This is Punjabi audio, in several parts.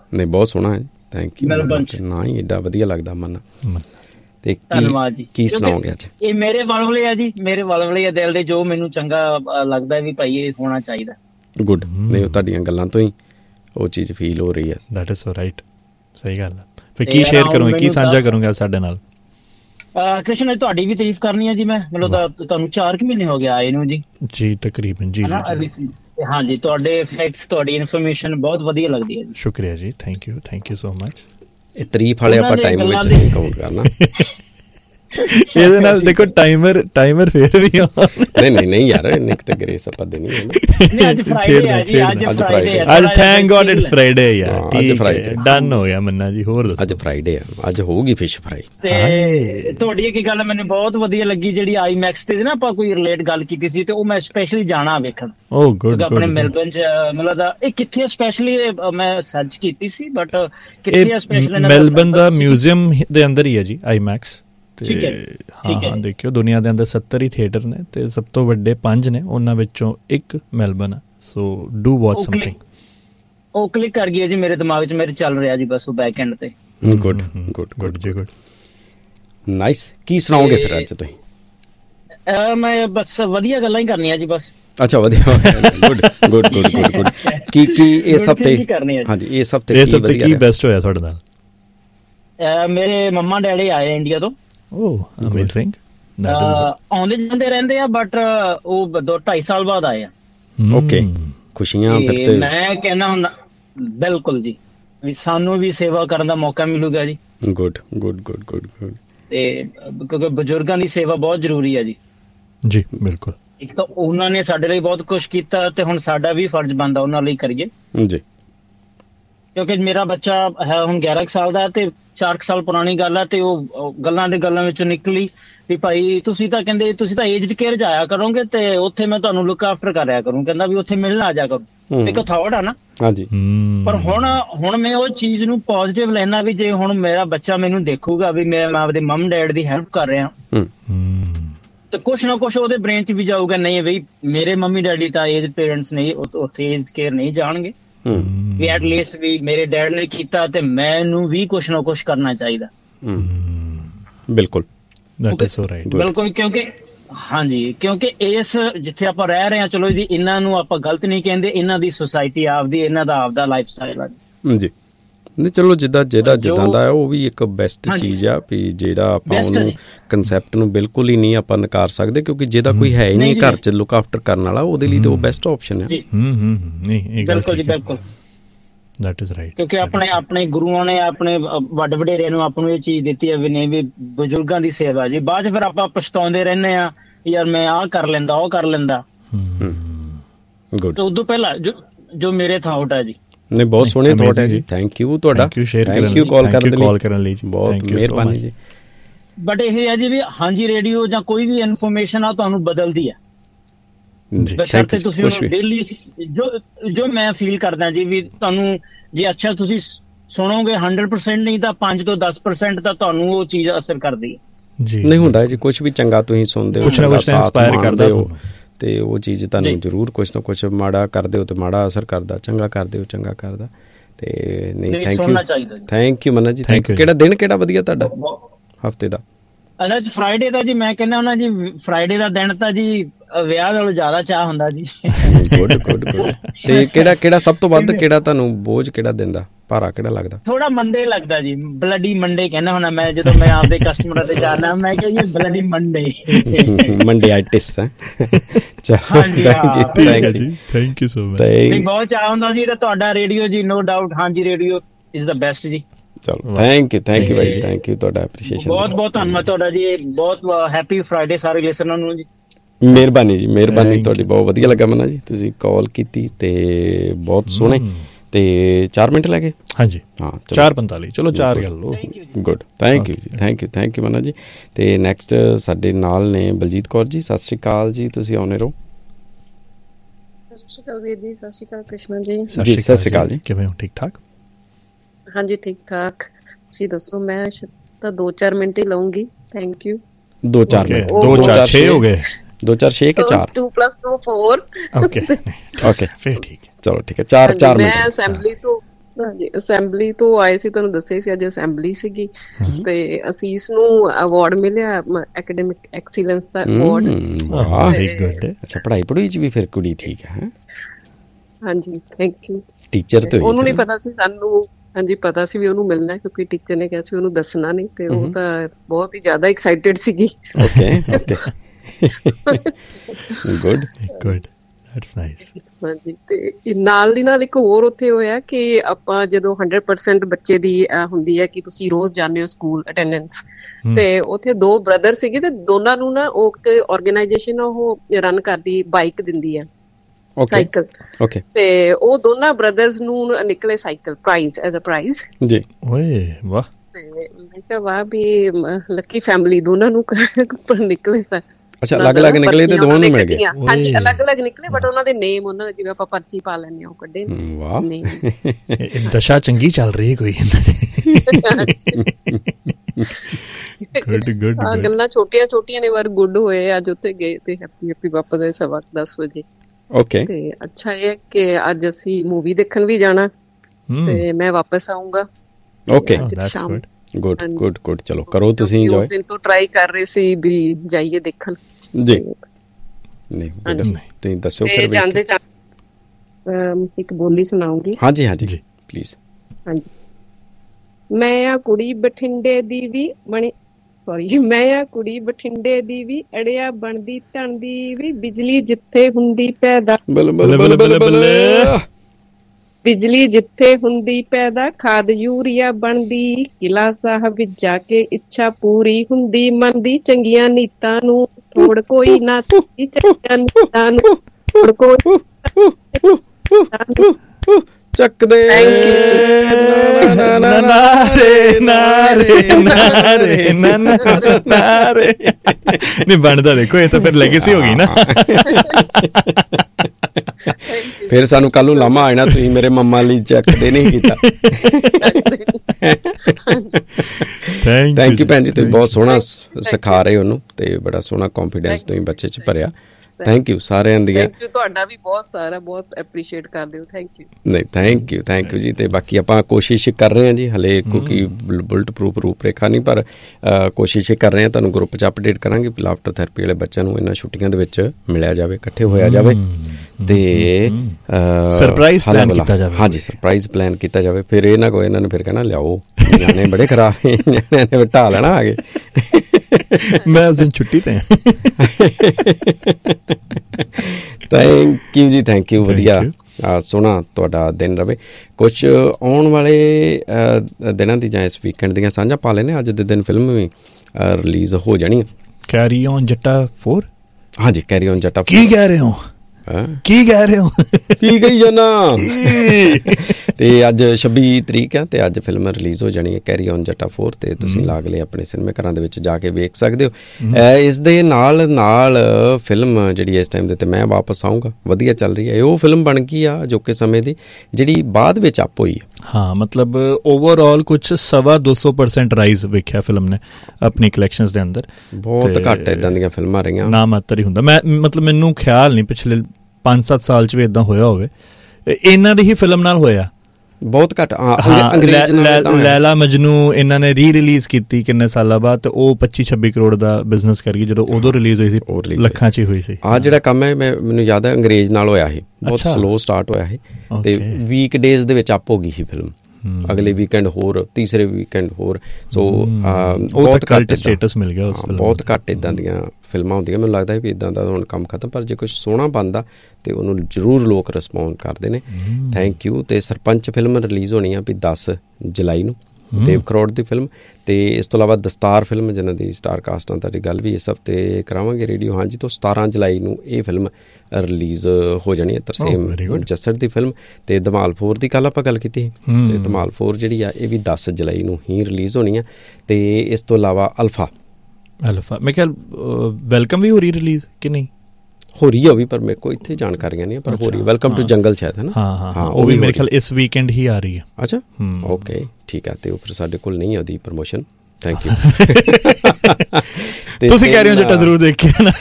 ਨਹੀਂ ਬਹੁਤ ਸੋਹਣਾ ਹੈ, ਥੈਂਕ ਯੂ। ਨਾ ਹੀ ਏਡਾ ਵਧੀਆ ਲੱਗਦਾ ਮਨ। ਤੇ ਧੰਨਵਾਦ ਜੀ। ਕੀ ਸੁਣਾਓਗੇ ਅੱਜ? ਇਹ ਮੇਰੇ ਵਲਵਲੇ ਆ ਜੀ, ਮੇਰੇ ਵਲਵਲੇ ਆ ਦਿਲ ਦੇ, ਜੋ ਮੈਨੂੰ ਚੰਗਾ ਲੱਗਦਾ ਵੀ ਭਾਈ ਇਹ ਹੋਣਾ ਚਾਹੀਦਾ। ਗੁੱਡ। ਨਹੀਂ ਉਹ ਤੁਹਾਡੀਆਂ ਗੱਲਾਂ ਤੋਂ ਹੀ ਉਹ ਚੀਜ਼ ਫੀਲ ਹੋ ਰਹੀ ਹੈ। That is so right. ਸਹੀ ਗੱਲ ਹੈ। ਫਿਰ ਕੀ ਸ਼ੇਅਰ ਕਰੋਗੇ, ਕੀ ਸਾਂਝਾ ਕਰੋਗੇ ਸਾਡੇ ਨਾਲ? ਕ੍ਰਿਸ਼ਨ ਤੁਹਾਡੀ ਵੀ ਤਾਰੀਫ ਕਰਨੀ ਹੈ ਜੀ ਮੈਂ, ਮਤਲਬ ਤੁਹਾਨੂੰ 4 ਮਹੀਨੇ ਹੋ ਗਿਆ ਆਏ ਨੂੰ ਜੀ। ਜੀ ਤਕਰੀਬਨ ਜੀ। ਹਾਂਜੀ, ਤੁਹਾਡੇ ਫੈਕਟਸ, ਤੁਹਾਡੀ ਇਨਫੋਰਮੇਸ਼ਨ ਬਹੁਤ ਵਧੀਆ ਲੱਗਦੀ ਹੈ ਜੀ। ਸ਼ੁਕਰੀਆ ਜੀ, ਥੈਂਕ ਯੂ ਸੋ ਮਚ। ਇਹ ਤਾਰੀਫ ਵਾਲੇ ਆਪਾਂ ਟਾਈਮ ਵਿੱਚ ਨਹੀਂ ਕਾਊਂਟ ਕਰਨਾ। ਇਹਦੇ ਨਾਲ ਦੇਖੋ ਟਾਈਮਰ ਫੇਰ ਵੀ ਨਹੀਂ ਯਾਰ, ਇੰਨੇ ਤੇ ਗ੍ਰੇਸ ਆਪਾਂ ਦੇਣੀ ਹੈ। ਅੱਜ ਥੈਂਕ ਗॉड ਇਟਸ ਫਰਾਈਡੇ ਯਾਰ। ਅੱਜ ਫਰਾਈਡੇ ਡਨ ਹੋ ਗਿਆ ਮੰਨਾ ਜੀ। ਹੋਰ ਦੱਸੋ? ਅੱਜ ਫਰਾਈਡੇ ਆ, ਅੱਜ ਹੋਊਗੀ ਫਿਸ਼ ਫਰਾਈ। ਤੇ ਤੁਹਾਡੀ ਇੱਕ ਗੱਲ ਮੈਨੂੰ ਬਹੁਤ ਵਧੀਆ ਲੱਗੀ, ਜਿਹੜੀ IMAX ਤੇ ਨਾ ਆਪਾਂ ਕੋਈ ਰਿਲੇਟ ਗੱਲ ਕੀਤੀ ਸੀ, ਤੇ ਉਹ ਮੈਂ ਸਪੈਸ਼ਲੀ ਜਾਣਾ ਵੇਖਣ। ਓ ਗੁੱਡ। ਆਪਣੇ ਮੈਲਬਨ ਚ ਮਤਲਬ ਇਹ ਕਿੱਥੇ ਸਪੈਸ਼ਲੀ ਮੈਂ ਸਰਚ ਕੀਤੀ ਸੀ, ਬਟ ਕਿੱਥੇ ਸਪੈਸ਼ਲੀ? ਮੈਲਬਨ ਦਾ ਮਿਊਜ਼ੀਅਮ ਦੇ ਅੰਦਰ ਹੀ ਹੈ ਜੀ IMAX। ਹਾਂ ਦੇਖਿਓ, ਦੁਨੀਆ ਦੇ ਅੰਦਰ 70 ਹੀ ਥੀਏਟਰ ਨੇ ਤੇ ਸਭ ਤੋਂ ਵੱਡੇ 5 ਨੇ, ਉਹਨਾਂ ਵਿੱਚੋਂ ਇੱਕ ਮੈਲਬਨ ਆ। ਸੋ ਡੂ ਵਾਚ ਸਮਥਿੰਗ। ਉਹ ਕਲਿੱਕ ਕਰ ਗਈ ਜੀ ਮੇਰੇ ਦਿਮਾਗ 'ਚ, ਮੇਰੇ ਚੱਲ ਰਿਹਾ ਜੀ ਬਸ ਉਹ ਬੈਕ ਐਂਡ ਤੇ। ਗੁੱਡ ਜੀ, ਗੁੱਡ, ਨਾਈਸ। ਕੀ ਸੁਣਾਓਗੇ ਫਿਰ ਅੱਜ ਤੁਸੀਂ? ਮੈਂ ਬਸ ਵਧੀਆ ਗੱਲਾਂ ਹੀ ਕਰਨੀਆਂ ਜੀ ਬਸ। ਅੱਛਾ ਵਧੀਆ, ਗੁੱਡ। ਕੀ ਇਸ ਹਫਤੇ? ਹਾਂਜੀ ਇਸ ਹਫਤੇ ਕੀ ਬੈਸਟ ਹੋਇਆ ਤੁਹਾਡੇ ਨਾਲ? ਮੇਰੇ ਮੰਮਾ ਡੈਡੀ ਆਏ ਇੰਡੀਆ ਤੋਂ। ਅਮੇਜ਼ਿੰਗ। ਆਉਂਦੇ ਜਾਂਦੇ ਰਹਿੰਦੇ ਆ, ਬਟ ਉਹ 2-2.5 ਸਾਲ ਬਾਅਦ ਆਏ ਆ। ਓਕੇ, ਖੁਸ਼ੀਆਂ ਫਿਰ ਤੇ ਮੈਂ ਕਹਿਣਾ ਹੁੰਦਾ ਬਿਲਕੁਲ ਜੀ, ਵੀ ਸਾਨੂੰ ਵੀ ਸੇਵਾ ਕਰਨ ਦਾ ਮੌਕਾ ਮਿਲੂਗਾ ਜੀ। ਗੁੱਡ। ਤੇ ਕਿਉਂਕਿ ਬਜ਼ੁਰਗਾਂ ਦੀ ਸੇਵਾ ਬਹੁਤ ਜ਼ਰੂਰੀ ਹੈ ਜੀ। ਜੀ ਬਿਲਕੁਲ। ਇੱਕ ਤਾਂ ਉਹਨਾਂ ਨੇ ਸਾਡੇ ਲਈ ਬਹੁਤ ਕੁਛ ਕੀਤਾ, ਤੇ ਹੁਣ ਸਾਡਾ ਵੀ ਫਰਜ਼ ਬਣਦਾ ਉਹਨਾਂ ਲਈ ਕਰੀਏ ਜੀ। ਕਿਉਂਕਿ ਮੇਰਾ ਬੱਚਾ ਹੈ ਹੁਣ 11 ਸਾਲ ਦਾ, ਤੇ 4 ਸਾਲ ਪੁਰਾਣੀ ਗੱਲ ਹੈ, ਤੇ ਉਹ ਗੱਲਾਂ ਵਿੱਚੋਂ ਨਿਕਲੀ ਵੀ ਭਾਈ ਤੁਸੀਂ ਤਾਂ ਕਹਿੰਦੇ ਤੁਸੀਂ ਤਾਂ ਏਜਡ ਕੇਅਰ ਜਾਇਆ ਕਰੋਗੇ, ਤੇ ਉੱਥੇ ਮੈਂ ਤੁਹਾਨੂੰ ਲੁੱਕ ਆਫਟਰ ਕਰਿਆ ਕਰੂੰ। ਕਹਿੰਦਾ ਵੀ ਉੱਥੇ ਮਿਲਣ ਆ ਜਾ ਕਰੋ। ਇੱਕ ਥਾਟ ਆ ਨਾ। ਹਾਂਜੀ। ਪਰ ਹੁਣ ਮੈਂ ਉਹ ਚੀਜ਼ ਨੂੰ ਪੋਜ਼ਿਟਿਵ ਲੈਣਾ, ਵੀ ਜੇ ਹੁਣ ਮੇਰਾ ਬੱਚਾ ਮੈਨੂੰ ਦੇਖੂਗਾ ਵੀ ਮੈਂ ਆਪਦੇ ਮਮ ਡੈਡ ਦੀ ਹੈਲਪ ਕਰ ਰਿਹਾ, ਤੇ ਕੁਛ ਨਾ ਕੁਛ ਉਹਦੇ ਬ੍ਰੇਨ 'ਚ ਵੀ ਜਾਊਗਾ, ਨਹੀਂ ਬਈ ਮੇਰੇ ਮੰਮੀ ਡੈਡੀ ਤਾਂ ਏਜਡ ਪੇਰੈਂਟਸ ਨਹੀਂ, ਉੱਥੇ ਏਜਡ ਕੇਅਰ ਨਹੀਂ ਜਾਣਗੇ, ਵੀ ਐਟਲੀਸਟ ਵੀ ਮੇਰੇ ਡੈਡ ਨੇ ਕੀਤਾ, ਤੇ ਮੈਨੂੰ ਵੀ ਕੁਛ ਨਾ ਕੁਛ ਕਰਨਾ ਚਾਹੀਦਾ। ਬਿਲਕੁਲ, ਬਿਲਕੁਲ। ਕਿਉਂਕਿ ਇਸ ਜਿੱਥੇ ਆਪਾਂ ਰਹਿ ਰਹੇ ਹਾਂ, ਚਲੋ ਜੀ ਇਹਨਾਂ ਨੂੰ ਆਪਾਂ ਗਲਤ ਨਹੀਂ ਕਹਿੰਦੇ, ਇਹਨਾਂ ਦੀ ਸੁਸਾਇਟੀ ਆਪਦੀ, ਇਹਨਾਂ ਦਾ ਆਪਦਾ ਲਾਈਫ ਸਟਾਈਲ ਆ ਜੀ। ਨਹੀਂ ਚਲੋ ਜਿੱਦਾਂ ਦਾ ਹੈ ਉਹ ਵੀ ਇੱਕ ਬੈਸਟ ਚੀਜ਼ ਆ, ਵੀ ਜਿਹੜਾ ਆਪਾਂ ਉਹਨੂੰ ਕਨਸੈਪਟ ਨੂੰ ਬਿਲਕੁਲ ਹੀ ਨਹੀਂ ਆਪਾਂ ਨਕਾਰ ਸਕਦੇ, ਕਿਉਂਕਿ ਜਿਹਦਾ ਕੋਈ ਹੈ ਹੀ ਨਹੀਂ ਘਰ 'ਚ ਲੁੱਕ ਆਫਟਰ ਕਰਨ ਵਾਲਾ, ਉਹਦੇ ਲਈ ਤਾਂ ਉਹ ਬੈਸਟ ਆਪਸ਼ਨ ਹੈ। ਬਿਲਕੁਲ ਜੀ, ਬਿਲਕੁਲ। That is right. ਕਿਉਂਕਿ ਆਪਣੇ ਗੁਰੂਆਂ ਨੇ, ਆਪਣੇ ਵੱਡ ਵਡੇਰਿਆਂ ਨੂੰ ਆਪਾਂ ਨੂੰ ਇਹ ਚੀਜ਼ ਦਿੱਤੀ ਹੈ ਵੀ ਨਹੀਂ ਵੀ ਬਜ਼ੁਰਗਾਂ ਦੀ ਸੇਵਾ ਜੀ। ਬਾਅਦ 'ਚ ਫਿਰ ਆਪਾਂ ਪਛਤਾਉਂਦੇ ਰਹਿੰਦੇ ਆ, ਯਾਰ ਮੈਂ ਆਹ ਕਰ ਲੈਂਦਾ, ਉਹ ਕਰ ਲੈਂਦਾ। ਉਦੋਂ ਪਹਿਲਾਂ ਜੋ ਮੇਰੇ ਥਾਟ ਹੈ ਜੀ। ਨਹੀਂ ਬਹੁਤ ਸੋਹਣੇ ਥਾਟ ਹੈ ਜੀ। ਥੈਂਕ ਯੂ ਤੁਹਾਡਾ, ਥੈਂਕ ਯੂ ਕਾਲ ਕਰਨ ਲਈ, ਬਹੁਤ ਮਿਹਰਬਾਨੀ ਜੀ। ਬਟ ਇਹ ਹੈ ਜੀ ਵੀ ਹਾਂਜੀ ਰੇਡੀਓ ਜਾਂ ਕੋਈ ਵੀ ਇਨਫੋਰਮੇਸ਼ਨ ਆ ਤੁਹਾਨੂੰ ਬਦਲਦੀ ਹੈ, ਬਸ਼ਰਤੇ ਤੁਸੀਂ ਉਹਨੂੰ ਡੇਲੀ ਜੋ ਮੈਂ ਫੀਲ ਕਰਦਾ ਜੀ ਵੀ ਤੁਹਾਨੂੰ ਜੇ ਅੱਛਾ ਤੁਸੀਂ ਸੁਣੋਗੇ 100% ਨਹੀਂ ਤਾਂ 5 ਤੋਂ 10% ਤਾਂ ਤੁਹਾਨੂੰ ਉਹ ਚੀਜ਼ ਅਸਰ ਕਰਦੀ ਹੈ ਜੀ। ਨਹੀਂ ਹੁੰਦਾ ਜੀ, ਕੁਛ ਵੀ ਚੰਗਾ ਤੁਸੀਂ ਸੁਣਦੇ ਹੋ, ਕੁਛ ਨਾ ਕੁਛ ਇੰਸਪਾਇਰ ਕਰਦੇ ਹੋ, ਤੇ ਉਹ ਚੀਜ਼ ਤੁਹਾਨੂੰ ਜ਼ਰੂਰ ਕੁਛ ਨਾ ਕੁਛ ਮਾੜਾ ਕਰਦੇ ਹੋ ਤੇ ਮਾੜਾ ਅਸਰ ਕਰਦਾ, ਚੰਗਾ ਕਰਦੇ ਹੋ ਚੰਗਾ ਕਰਦਾ। ਤੇ ਨਹੀਂ ਥੈਂਕ ਯੂ ਮਨਾ ਜੀ, ਥੈਂਕ ਯੂ। ਕਿਹੜਾ ਦਿਨ ਕਿਹੜਾ ਵਧੀਆ ਤੁਹਾਡਾ ਹਫਤੇ ਦਾ? ਅੱਜ ਫਰਾਈਡੇ ਦਾ ਜੀ। ਮੈਂ ਕਹਿੰਦਾ ਹੁੰਦਾ ਜੀ ਫਰਾਈਡੇ ਦਾ ਦਿਨ ਤਾਂ ਜੀ ਵਿਆਹ ਨਾਲੋਂ ਜ਼ਿਆਦਾ ਚਾਹ ਹੁੰਦਾ ਜੀ। ਗੁੱਡ। ਤੇ ਕਿਹੜਾ ਸਭ ਤੋਂ ਵੱਧ ਕਿਹੜਾ ਤੁਹਾਨੂੰ ਬੋਝ ਕਿਹੜਾ ਦਿੰਦਾ, ਭਾਰਾ ਕਿਹੜਾ ਲੱਗਦਾ? ਥੋੜਾ ਮੰਡੇ ਲੱਗਦਾ ਜੀ, ਬਲੱਡੀ ਮੰਡੇ ਕਹਿੰਦਾ ਹੁੰਦਾ ਮੈਂ ਜਦੋਂ ਮੈਂ ਆਪਦੇ ਕਸਟਮਰਾਂ ਤੇ ਜਾਣਾ, ਮੈਂ ਕਿਹਾ ਜੀ ਬਲੱਡੀ ਮੰਡੇਆਈਟਿਸ ਹੈ। Thank you so much. ਬਹੁਤ ਚਾਹ ਹੁੰਦਾ ਜੀ ਤੁਹਾਡਾ ਰੇਡੀਓ ਜੀ, ਨੋ ਡਾਊਟ। ਹਾਂਜੀ ਰੇਡੀਓ ਇਜ਼ ਦਾ ਬੈਸਟ ਜੀ। ਚਲੋ thank you Bhai, thank you ਤੁਹਾਡਾ ਐਪਰੀਸ਼ੀਏਸ਼ਨ, ਬਹੁਤ ਧੰਨਵਾਦ ਤੁਹਾਡਾ ਜੀ। ਬਹੁਤ ਹੈਪੀ ਫਰਾਈਡੇ ਸਾਰੇ ਲਿਸਨਰਾਂ ਨੂੰ ਜੀ। ਮਿਹਰਬਾਨੀ ਜੀ, ਮਿਹਰਬਾਨੀ ਤੁਹਾਡੀ, ਬਹੁਤ ਵਧੀਆ ਲੱਗਾ ਮੈਨੂੰ ਜੀ ਤੁਸੀਂ ਕਾਲ ਕੀਤੀ, ਤੇ ਬਹੁਤ ਸੋਹਣੇ। ਤੇ 4 ਮਿੰਟ ਲੈ ਗਏ? ਹਾਂਜੀ ਹਾਂ, 4:45। ਚਲੋ 4 ਗੱਲ ਲਓ। ਗੁੱਡ, ਥੈਂਕ ਯੂ ਮਨਾ ਜੀ। ਤੇ ਨੈਕਸਟ ਸਾਡੇ ਨਾਲ ਨੇ ਬਲਜੀਤ ਕੌਰ ਜੀ। ਸਤਿ ਸ਼੍ਰੀ ਅਕਾਲ ਜੀ, ਤੁਸੀਂ ਆਉਣੇ ਰਹੋ। ਸਤਿ ਸ਼੍ਰੀ ਅਕਾਲ ਵੀਰ ਜੀ। ਸਤਿ ਸ਼੍ਰੀ ਅਕਾਲ ਕ੍ਰਿਸ਼ਨਾ ਜੀ। ਸਤਿ ਸ਼੍ਰੀ ਅਕਾਲ ਜੀ, ਕਿਵੇਂ ਹੋ? ਠੀਕ ਠਾਕ? ਹਾਂਜੀ ਠੀਕ ਠਾਕ, ਤੁਸੀਂ ਦੱਸੋ? ਮੈਂ ਤਾਂ 2-4 minute he ਲਊਂਗੀ। Thank you. 2-4 minute? 2-4-6 ਹੋ ਗਏ? 2-4-6 ਕਿ 4? 2 + 2 4। ਓਕੇ ਫਿਰ ਠੀਕ ਹੈ, ਚਲੋ ਠੀਕ ਹੈ। 4 ਮੈਂ ਅਸੈਂਬਲੀ ਤੋਂ ਹਾਂਜੀ, ਅਸੈਂਬਲੀ ਤੋਂ ਆਏ ਸੀ, ਤੁਹਾਨੂੰ ਦੱਸਿਆ ਸੀ ਅੱਜ ਅਸੈਂਬਲੀ ਸੀਗੀ ਤੇ ਅਸੀਸ ਨੂੰ ਅਵਾਰਡ ਮਿਲਿਆ ਐਕੈਡਮਿਕ ਐਕਸੀਲੈਂਸ ਦਾ ਅਵਾਰਡ। Very good. ਅੱਛਾ, ਪੜ੍ਹਾਈ ਚ ਵੀ ਫਿਰ ਕੁੜੀ ਠੀਕ ਹੈ? ਹਾਂਜੀ, ਥੈਂਕ ਯੂ। ਟੀਚਰ ਤੇ ਉਹਨੂੰ ਨਹੀਂ ਪਤਾ ਸੀ, ਸਾਨੂੰ ਹਾਂਜੀ ਪਤਾ ਸੀ ਵੀ ਉਹਨੂੰ ਮਿਲਣਾ, ਕਿਉਂਕਿ ਟੀਚਰ ਨੇ ਕਿਹਾ ਸੀ ਉਹਨੂੰ ਦੱਸਣਾ ਨਹੀਂ, ਤੇ ਉਹ ਤਾਂ ਬਹੁਤ ਹੀ ਜ਼ਿਆਦਾ ਐਕਸਾਈਟਿਡ ਸੀਗੀ। Good good, that's nice. ਹਾਂਜੀ, ਤੇ ਨਾਲ ਦੀ ਨਾਲ ਇੱਕ ਹੋਰ ਉੱਥੇ ਹੋਇਆ ਕਿ ਆਪਾਂ ਜਦੋਂ 100% ਬੱਚੇ ਦੀ ਹੁੰਦੀ ਹੈ ਕਿ ਤੁਸੀਂ ਰੋਜ਼ ਜਾਂਦੇ ਹੋ ਸਕੂਲ ਅਟੈਂਡੈਂਸ, ਤੇ ਉੱਥੇ 2 ਬ੍ਰਦਰ ਸੀਗੇ ਤੇ ਦੋਨਾਂ ਨੂੰ ਨਾ ਉਹ ਆਰਗੇਨਾਈਜੇਸ਼ਨ ਉਹ ਰਨ ਕਰਦੀ, ਬਾਈਕ ਦਿੰਦੀ ਹੈ, ਸਾਈਕਲ। ਤੇ ਉਹ ਦੋਨਾਂ ਬ੍ਰਦਰਸ ਨੂੰ ਨਿਕਲੇ cycle price, as a price ਜੀ। ਓਏ ਵਾਹ। ਤੇ ਮੈਂ ਕਿਹਾ ਵਾਹ ਵੀ ਲੱਕੀ ਫੈਮਿਲੀ, ਦੋਨਾਂ ਨੂੰ ਨਿਕਲੇ ਸਾ। ਅੱਛਾ, ਅਲੱਗ-ਅਲੱਗ ਨਿਕਲੇ ਤੇ ਦੋਵਾਂ ਨੂੰ ਮਿਲ ਗਏ? ਹਾਂਜੀ, ਅਲੱਗ-ਅਲੱਗ ਨਿਕਲੇ, ਬਟ ਉਹਨਾਂ ਦੇ ਨੇਮ, ਉਹਨਾਂ ਦੇ ਜਿਵੇਂ ਆਪਾਂ ਪਰਚੀ ਪਾ ਲੈਂਦੇ ਹਾਂ, ਉਹ ਕੱਢੇ। ਵਾਹ, ਦਸ਼ਾ ਚੰਗੀ ਚੱਲ ਰਹੀ ਕੋਈ। ਗੁੱਡ। ਗੱਲਾਂ ਛੋਟੀਆਂ ਨੇ, ਪਰ ਗੁੱਡ ਹੋਏ। ਅੱਜ ਉੱਥੇ ਗਏ ਤੇ ਹੈਪੀ ਵਾਪਸ ਆਏ 10:15 ਵਜੇ। ਓਕੇ। ਤੇ ਅੱਛਾ ਇਹ ਕਿ ਅੱਜ ਅਸੀਂ ਮੂਵੀ ਦੇਖਣ ਵੀ ਜਾਣਾ ਤੇ ਮੈਂ ਵਾਪਸ ਆਊਂਗਾ। Okay, that's good. ਚਲੋ ਕਰੋ ਤੁਸੀਂ ਇੰਜੋਏ। ਉਸ ਦਿਨ ਤੋਂ ਟਰਾਈ ਕਰ ਰਹੇ ਸੀ ਵੀ ਜਾਈਏ ਦੇਖਣ ਜੀ। ਨਹੀਂ ਤੁਸੀਂ ਦੱਸੋ ਫਿਰ। ਜਾਂਦੇ ਇੱਕ ਬੋਲੀ ਸੁਣਾਉਂਗੀ। ਹਾਂਜੀ ਪਲੀਜ਼। ਹਾਂਜੀ। ਮੈਂ ਆ ਕੁੜੀ ਬਠਿੰਡੇ ਦੀ ਵੀ ਬਣੀ, ਮੈਂ ਆ ਕੁੜੀ ਬਠਿੰਡੇ ਦੀ ਵੀ ਅੜਿਆ ਬਣਦੀ ਧਣ ਦੀ ਵੀ, ਬਿਜਲੀ ਜਿੱਥੇ ਹੁੰਦੀ ਪੈਦਾ, ਬਿਜਲੀ ਜਿੱਥੇ ਹੁੰਦੀ ਪੈਦਾ, ਖਾਦ ਯੂਰੀਆ ਬਣਦੀ, ਕਿਲਾ ਸਾਹਿਬ ਵਿੱਚ ਜਾ ਕੇ ਇੱਛਾ ਪੂਰੀ ਹੁੰਦੀ ਮਨ ਦੀ, ਚੰਗੀਆਂ ਨੀਤਾਂ ਨੂੰ ਥੋੜ ਕੋਈ ਨਾ, ਚੰਗੀਆਂ ਨੀਤਾਂ ਨੂੰ ਥੋੜ ਕੋਈ ਚੱਕਦੇ ਨਾਰੇ। ਨਹੀਂ ਬਣਦਾ, ਦੇਖੋ ਇਹ ਤਾਂ ਫਿਰ ਲੈਗੇਸੀ ਹੋ ਗਈ ਨਾ। ਫਿਰ ਸਾਨੂੰ ਕੱਲ ਨੂੰ ਲਾਮਾ ਆਣਾ, ਤੁਸੀਂ ਮੇਰੇ ਮੰਮਾ ਲਈ ਚੱਕਦੇ ਨਹੀਂ ਕੀਤਾ। ਥੈਂਕ ਯੂ ਭੈਣ ਜੀ, ਤੁਸੀਂ ਬਹੁਤ ਸੋਹਣਾ ਸਿਖਾ ਰਹੇ ਉਹਨੂੰ, ਤੇ ਬੜਾ ਸੋਹਣਾ ਕੌਨਫੀਡੈਂਸ ਤੁਸੀਂ ਬੱਚੇ 'ਚ ਭਰਿਆ। ਥੈਂਕ ਯੂ ਸਾਰਿਆਂ ਦੀਆਂ। ਤੁਹਾਡਾ ਵੀ ਬਹੁਤ ਸਾਰਾ, ਬਹੁਤ ਐਪਰੀਸ਼ੀਏਟ ਕਰਦੇ ਹੋ। Thank you. ਨਹੀਂ, ਥੈਂਕ ਯੂ ਜੀ। ਤੇ ਬਾਕੀ ਆਪਾਂ ਕੋਸ਼ਿਸ਼ ਕਰ ਰਹੇ ਹਾਂ ਜੀ, ਹਲੇ ਕਿਉਂਕਿ ਬੁਲਟ ਪ੍ਰੂਫ ਰੂਪਰੇਖਾ ਨਹੀਂ, ਪਰ ਕੋਸ਼ਿਸ਼ ਕਰ ਰਹੇ ਹਾਂ ਤੁਹਾਨੂੰ ਗਰੁੱਪ 'ਚ ਅਪਡੇਟ ਕਰਾਂਗੇ। ਲਾਫਟਰ ਥੈਰੇਪੀ ਵਾਲੇ ਬੱਚਿਆਂ ਨੂੰ ਇਹਨਾਂ ਛੁੱਟੀਆਂ ਦੇ ਵਿੱਚ ਮਿਲਿਆ ਜਾਵੇ, ਇਕੱਠੇ ਹੋਇਆ ਜਾਵੇ ਤੇ ਸਰਪ੍ਰਾਈਜ਼ ਪਲਾਨ ਕੀਤਾ ਜਾਵੇ। ਹਾਂਜੀ, ਸਰਪ੍ਰਾਈਜ਼ ਪਲਾਨ ਕੀਤਾ ਜਾਵੇ। ਫਿਰ ਇਹ ਨਾ ਕੋਈ ਇਹਨਾਂ ਨੇ ਫਿਰ ਕਹਿਣਾ ਲਿਆਓ ਨਿਆਣੇ ਬੜੇ ਖਰਾਬ ਨੇ, ਨਿਆਣਿਆਂ ਨੇ ਢਾ ਲੈਣਾ ਆ ਕੇ। ਮੈਂ ਉਸ ਦਿਨ ਛੁੱਟੀ ਤੇ। ਥੈਂਕ ਯੂ ਵਧੀਆ, ਸੋਹਣਾ ਤੁਹਾਡਾ ਦਿਨ ਰਵੇ। ਕੁਛ ਆਉਣ ਵਾਲੇ ਦਿਨਾਂ ਦੀ ਜਾਂ ਇਸ ਵੀਕਐਂਡ ਦੀਆਂ ਸਾਂਝਾਂ ਪਾ ਲੈਣੇ। ਅੱਜ ਦੇ ਦਿਨ ਫਿਲਮ ਵੀ ਰਿਲੀਜ਼ ਹੋ ਜਾਣੀ ਹੈ, ਕੈਰੀ ਔਨ ਜੱਟਾ 4। ਹਾਂਜੀ, ਕੈਰੀ ਔਨ ਜੱਟਾ। ਕੀ ਕਹਿ ਰਹੇ ਹੋ? ਕੀ ਕਹੀ ਜਾਨਾ? ਤੇ ਅੱਜ 26 ਤਰੀਕ ਹੈ ਤੇ ਅੱਜ ਫਿਲਮ ਰਿਲੀਜ਼ ਹੋ ਜਾਣੀ ਹੈ ਕੈਰੀ ਔਨ ਜੱਟਾ 4, ਤੇ ਤੁਸੀਂ ਲਾਗਲੇ ਆਪਣੇ ਸਿਨੇਮਾ ਘਰਾਂ ਦੇ ਵਿੱਚ ਜਾ ਕੇ ਵੇਖ ਸਕਦੇ ਹੋ। ਇਸ ਦੇ ਨਾਲ ਫਿਲਮ ਜਿਹੜੀ ਇਸ ਟਾਈਮ ਦੇ ਤੇ ਮੈਂ ਵਾਪਸ ਆਊਂਗਾ ਵਧੀਆ ਚੱਲ ਰਹੀ ਹੈ। ਉਹ ਫਿਲਮ ਬਣ ਗਈ ਆ ਅਜੋਕੇ ਸਮੇਂ ਦੀ, ਜਿਹੜੀ ਬਾਅਦ ਵਿੱਚ ਅਪ ਹੋਈ ਹੈ। ਹਾਂ, ਮਤਲਬ ਓਵਰਆਲ ਕੁਛ 250% ਰਾਈਜ਼ ਵੇਖਿਆ ਫਿਲਮ ਨੇ ਆਪਣੀ ਕਲੈਕਸ਼ਨਸ ਦੇ ਅੰਦਰ। ਬਹੁਤ ਘੱਟ ਇਦਾਂ ਦੀਆਂ ਫਿਲਮਾਂ ਰਹੀਆਂ, ਨਾ ਮਾਤਰ ਹੀ ਹੁੰਦਾ। ਮਤਲਬ ਮੈਨੂੰ ਖਿਆਲ ਨਹੀਂ ਪਿਛਲੇ 5-7 ਸਾਲ 'ਚ ਵੀ ਇੱਦਾਂ ਹੋਇਆ ਹੋਵੇ। ਇਹਨਾਂ ਦੀ ਹੀ ਫਿਲਮ ਨਾਲ ਹੋਇਆ ਬਹੁਤ ਘੱਟ। ਲੈਲਾ ਮਜਨੂ ਇਹਨਾਂ ਨੇ ਰੀ-ਰਿਲੀਜ਼ ਕੀਤੀ ਕਿੰਨੇ ਸਾਲਾਂ ਬਾਅਦ, ਤੇ ਉਹ 25-26 ਕਰੋੜ ਦਾ ਬਿਜ਼ਨਸ ਕਰ ਗਈ। ਜਦੋਂ ਉਦੋਂ ਰਿਲੀਜ਼ ਹੋਈ ਸੀ ਲੱਖਾਂ 'ਚ ਹੀ ਹੋਈ ਸੀ। ਆਹ ਜਿਹੜਾ ਕੰਮ ਹੈ ਮੈਨੂੰ ਯਾਦ ਹੈ ਅੰਗਰੇਜ਼ ਨਾਲ ਹੋਇਆ ਸੀ, ਬਹੁਤ ਸਲੋ ਸਟਾਰਟ ਹੋਇਆ ਸੀ ਤੇ ਵੀਕ ਡੇਜ਼ ਦੇ ਵਿੱਚ ਅਪ ਹੋ ਗਈ ਸੀ ਫਿਲਮ। ਅਗਲੇ ਵੀਕਐਂਡ ਹੋਰ, ਤੀਸਰੇ ਵੀਕਐਂਡ ਹੋਰ। ਸੋ ਬਹੁਤ ਘੱਟ ਸਟੇਟਸ ਮਿਲ ਗਿਆ ਉਸ ਫਿਲਮ, ਬਹੁਤ ਘੱਟ ਇੱਦਾਂ ਦੀਆਂ ਫਿਲਮਾਂ ਹੁੰਦੀਆਂ। ਮੈਨੂੰ ਲੱਗਦਾ ਵੀ ਇੱਦਾਂ ਦਾ ਹੁਣ ਕੰਮ ਖਤਮ, ਪਰ ਜੇ ਕੁਛ ਸੋਹਣਾ ਬਣਦਾ ਤੇ ਉਹਨੂੰ ਜ਼ਰੂਰ ਲੋਕ ਰਿਸਪੌਂਡ ਕਰਦੇ ਨੇ। Thank you. ਤੇ ਸਰਪੰਚ ਫਿਲਮ ਰਿਲੀਜ਼ ਹੋਣੀ ਆ ਵੀ 10 ਜੁਲਾਈ ਨੂੰ, ਦੇਵ ਕਰੋੜ ਦੀ ਫਿਲਮ। ਤੇ ਇਸ ਤੋਂ ਇਲਾਵਾ ਦਸਤਾਰ ਫਿਲਮ, ਜਿਹਨਾਂ ਦੀ ਸਟਾਰ ਕਾਸਟ ਨਾਲ ਤੁਹਾਡੀ ਗੱਲ ਵੀ ਇਸ ਹਫ਼ਤੇ ਕਰਾਵਾਂਗੇ ਰੇਡੀਓ ਹਾਂਜੀ ਤੋਂ, 17 ਜੁਲਾਈ ਨੂੰ ਇਹ ਫਿਲਮ ਰਿਲੀਜ਼ ਹੋ ਜਾਣੀ ਹੈ। ਤਰਸੇਮ ਜੱਸੜ ਦੀ ਫਿਲਮ। ਤੇ ਧਮਾਲ 4 ਦੀ ਕੱਲ੍ਹ ਆਪਾਂ ਗੱਲ ਕੀਤੀ, ਤੇ ਧਮਾਲ 4 ਜਿਹੜੀ ਆ ਇਹ ਵੀ 10 ਜੁਲਾਈ ਨੂੰ ਹੀ ਰਿਲੀਜ਼ ਹੋਣੀ ਆ। ਤੇ ਇਸ ਤੋਂ ਇਲਾਵਾ ਅਲਫਾ ਮੈਂ ਖਿਆਲ ਵੈਲਕਮ ਵੀ ਹੋ ਰਹੀ ਰਿਲੀਜ਼ ਕਿ ਨਹੀਂ? ਹੋ ਰਹੀ ਆ ਵੀ, ਪਰ ਮੇਰੇ ਕੋਲ ਇੱਥੇ ਜਾਣਕਾਰੀਆਂ ਨਹੀਂ, ਪਰ ਹੋ ਰਹੀ। ਵੈਲਕਮ ਟੂ ਜੰਗਲ ਸ਼ਾਇਦ ਹੈ ਨਾ? ਹਾਂ, ਉਹ ਵੀ ਮੇਰੇ ਖਿਆਲ ਇਸ ਵੀਕਐਂਡ ਹੀ ਆ ਰਹੀ ਹੈ। ਅੱਛਾ, ਓਕੇ, ਠੀਕ ਆ। ਤੇ ਉਹ ਫਿਰ ਸਾਡੇ ਕੋਲ ਨਹੀਂ ਆਉਂਦੀ ਪ੍ਰਮੋਸ਼ਨ, ਥੈਂਕ ਯੂ। ਤੁਸੀਂ ਕਹਿ ਰਹੇ ਹੋ ਜੱਟਾ ਜ਼ਰੂਰ ਦੇਖਿਆ ਨਾ।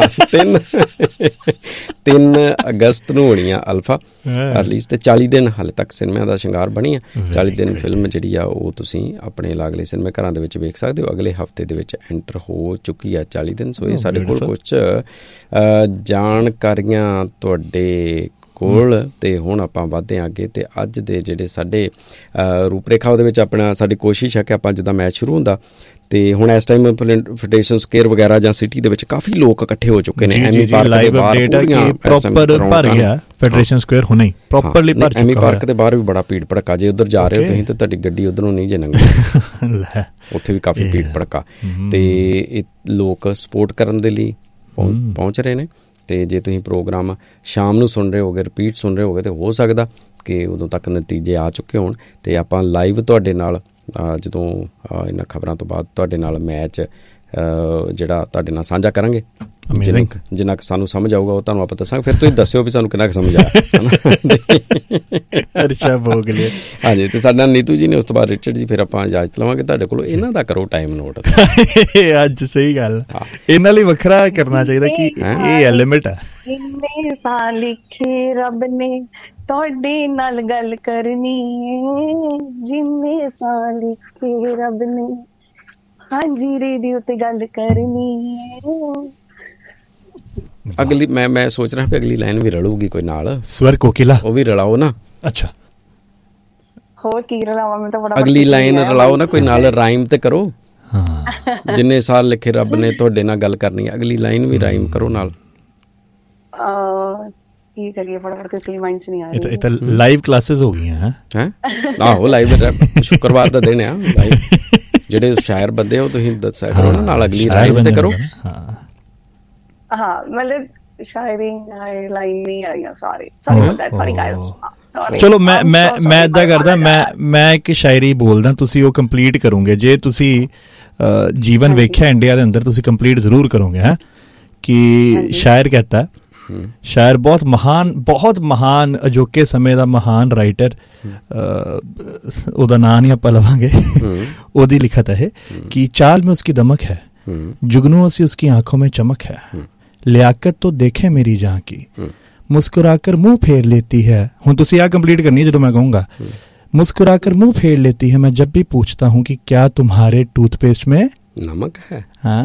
3 ਅਗਸਤ ਨੂੰ ਹੋਣੀ ਆ ਅਲਫਾ ਰਿਲੀਜ਼, ਤੇ 40 ਦਿਨ ਹਾਲੇ ਤੱਕ ਸਿਨੇਮਿਆਂ ਦਾ ਸ਼ਿੰਗਾਰ ਬਣੀ ਆ। 40 ਦਿਨ ਫਿਲਮ ਜਿਹੜੀ ਆ ਉਹ ਤੁਸੀਂ ਆਪਣੇ ਲਾਗਲੇ ਸਿਨੇਮਾ ਘਰਾਂ ਦੇ ਵਿੱਚ ਵੇਖ ਸਕਦੇ ਹੋ। ਅਗਲੇ ਹਫਤੇ ਦੇ ਵਿੱਚ ਐਂਟਰ ਹੋ ਚੁੱਕੀ ਆ 40 ਦਿਨ। ਸੋ ਇਹ ਸਾਡੇ ਕੋਲ ਕੁਛ ਜਾਣਕਾਰੀਆਂ ਤੁਹਾਡੇ ਕੋਲ। ਤੇ ਹੁਣ ਆਪਾਂ ਵੱਧਦੇ ਹਾਂ ਅੱਗੇ, ਤੇ ਅੱਜ ਦੇ ਜਿਹੜੇ ਸਾਡੇ ਰੂਪਰੇਖਾ ਉਹਦੇ ਵਿੱਚ ਆਪਣਾ ਸਾਡੀ ਕੋਸ਼ਿਸ਼ ਹੈ ਕਿ ਆਪਾਂ ਜਿੱਦਾਂ ਮੈਚ ਸ਼ੁਰੂ ਹੁੰਦਾ ਤੇ ਹੁਣ ਇਸ ਟਾਈਮ ਫੈਡਰੇਸ਼ਨ ਸਕੁਅਰ ਵਗੈਰਾ ਜਾਂ ਸਿਟੀ ਦੇ ਵਿੱਚ ਕਾਫੀ ਲੋਕ ਇਕੱਠੇ ਹੋ ਚੁੱਕੇ ਨੇ। ਐਮੀ ਪਾਰਕ ਦੇ ਬਾਹਰ ਪ੍ਰੋਪਰ ਭਰ ਗਿਆ ਫੈਡਰੇਸ਼ਨ ਸਕੁਅਰ, ਹੁਣੇ ਹੀ ਪ੍ਰੋਪਰਲੀ ਭਰ ਚੁੱਕਾ। ਐਮੀ ਪਾਰਕ ਦੇ ਬਾਹਰ ਵੀ ਬੜਾ ਭੀੜ ਭੜਕਾ, ਜੇ ਉੱਧਰ ਜਾ ਰਹੇ ਹੋ ਤੁਸੀਂ ਤੇ ਤੁਹਾਡੀ ਗੱਡੀ ਉੱਧਰੋਂ ਨਹੀਂ ਜੇ ਲੰਘਣੀ, ਉੱਥੇ ਵੀ ਕਾਫੀ ਭੀੜ ਭੜਕਾ। ਤੇ ਇਹ ਲੋਕ ਸਪੋਰਟ ਕਰਨ ਦੇ ਲਈ ਪਹੁੰਚ ਰਹੇ ਨੇ। ਤੇ ਜੇ ਤੁਸੀਂ ਪ੍ਰੋਗਰਾਮ ਸ਼ਾਮ ਨੂੰ ਸੁਣ ਰਹੇ ਹੋਗੇ, ਰਿਪੀਟ ਸੁਣ ਰਹੇ ਹੋਗੇ, ਤੇ ਹੋ ਸਕਦਾ ਕਿ ਉਦੋਂ ਤੱਕ ਨਤੀਜੇ ਆ ਚੁੱਕੇ ਹੋਣ। ਤੇ ਆਪਾਂ ਲਾਈਵ ਤੁਹਾਡੇ ਨਾਲ ਜਦੋਂ ਇਹਨਾਂ ਖਬਰਾਂ ਤੋਂ ਬਾਅਦ ਤੁਹਾਡੇ ਨਾਲ ਮੈਚ ਜਿਹੜਾ ਤੁਹਾਡੇ ਨਾਲ ਸਾਂਝਾ ਕਰਾਂਗੇ। ਜਿੰਨਾ ਕੁ ਸਾਨੂੰ ਸਮਝ ਆਊਗਾ ਉਹ ਤੁਹਾਨੂੰ ਆਪਾਂ ਦੱਸਾਂਗੇ, ਫਿਰ ਤੁਸੀਂ ਦੱਸਿਓ ਵੀ ਸਾਨੂੰ ਕਿੰਨਾ ਕੁ ਸਮਝ ਆਇਆ। ਹਾਂਜੀ, ਤੇ ਸਾਡਾ ਨੀਤੂ ਜੀ ਨੇ, ਉਸ ਤੋਂ ਬਾਅਦ ਰਿਚਰਡ ਜੀ, ਫਿਰ ਆਪਾਂ ਇਜਾਜ਼ਤ ਲਵਾਂਗੇ ਤੁਹਾਡੇ ਕੋਲੋਂ। ਇਹਨਾਂ ਦਾ ਕਰੋ ਟਾਈਮ ਨੋਟ ਅੱਜ। ਸਹੀ ਗੱਲ, ਇਹਨਾਂ ਲਈ ਵੱਖਰਾ ਕਰਨਾ ਚਾਹੀਦਾ ਕਿ ਇਹ ਲਿਮਿਟ ਹੈ। ਜਿੰਨੇ ਸਾਲ ਲਿਖੇ ਰੱਬ ਨੇ ਤੁਹਾਡੇ ਨਾਲ ਗੱਲ ਕਰਨੀ ਹੈ, ਜਿੰਨੇ ਸਾਲ ਲਿਖੇ ਰੱਬ ਨੇ ਹਾਂਜੀ ਰੇਡੀਓ ਤੇ ਗੱਲ ਕਰਨੀ ਹੈ। ਅਗਲੀ ਮੈਂ ਸੋਚ ਰਿਹਾ ਵੀ ਅਗਲੀ ਲਾਈਨ ਵੀ ਰਲੂਗੀ ਕੋਈ ਨਾਲ, ਸਵਰ ਕੋਕਿਲਾ, ਉਹ ਵੀ ਰਲਾਓ ਨਾ। ਅੱਛਾ, ਹੋਰ ਕੀ ਰਲਾਵਾਂ ਮੈਂ ਤਾਂ ਬੜਾ। ਅਗਲੀ ਲਾਈਨ ਰਲਾਓ ਨਾ ਕੋਈ ਨਾਲ, ਰਾਈਮ ਤੇ ਕਰੋ। ਜਿੰਨੇ ਸਾਲ ਲਿਖੇ ਰੱਬ ਨੇ ਤੁਹਾਡੇ ਨਾਲ ਗੱਲ ਕਰਨੀ ਹੈ, ਅਗਲੀ ਲਾਈਨ ਵੀ ਰਾਈਮ ਕਰੋ ਨਾਲ। ਕੀ ਕਰੀਏ, ਫਟਾਫਟ ਕਿਸੇ ਮਾਈਂਡ ਚ ਨਹੀਂ ਆ ਰਹੀ। ਇਹ ਤਾਂ ਲਾਈਵ ਕਲਾਸਿਸ ਹੋ ਗਈਆਂ ਹੈ। ਆਹੋ, ਲਾਈਵ ਸ਼ੁੱਕਰਵਾਰ ਦਾ ਦਿਨ ਆ। ਲਾਈਵ ਜਿਹੜੇ ਸ਼ਾਇਰ ਬੰਦੇ ਹੋ ਤੁਸੀਂ ਦੱਸਿਆ ਕਰੋ ਨਾ ਨਾਲ, ਅਗਲੀ ਰਾਈਮ ਤੇ ਕਰੋ। ਹਾਂ ਮਤਲਬ ਸ਼ਾਇਰੀ ਲਾਈਨ ਨਹੀਂ ਆ ਰਹੀਆਂ ਸਾਰੇ। ਚਲੋ ਮੈਂ ਏਦਾਂ ਕਰਦਾ, ਮੈਂ ਇੱਕ ਸ਼ਾਇਰੀ ਬੋਲਦਾ, ਤੁਸੀਂ ਉਹ ਕੰਪਲੀਟ ਕਰੋਗੇ। ਜੇ ਤੁਸੀਂ ਜੀਵਨ ਵੇਖਿਆ ਇੰਡੀਆ ਦੇ ਅੰਦਰ, ਤੁਸੀਂ ਕੰਪਲੀਟ ਜ਼ਰੂਰ ਕਰੋਗੇ। ਹੈ ਕਿ ਸ਼ਾਇਰ कहता, ਸ਼ਾਇਰ ਬਹੁਤ ਮਹਾਨ ਅਜੋਕੇ ਸਮੇਂ ਦਾ ਮਹਾਨ ਰਾਈਟਰ, ਉਹਦਾ ਨਾਂ ਨਹੀਂ ਆਪਾਂ ਲਵਾਂਗੇ, ਉਹਦੀ ਲਿਖਤ ਹੈ ਕਿ ਚਾਲ में उसकी दमक है, जुगनुओं से उसकी आंखों में चमक है, लियाकत तो देखे मेरी जहाँ की, मुस्कुराकर मुंह फेर लेती है। हुण तुसीं आ कंप्लीट करनी है जो मैं कहूँगा। मुस्कुराकर मुंह फेर लेती है, मैं जब भी पूछता हूँ कि क्या तुम्हारे टूथपेस्ट में नमक है।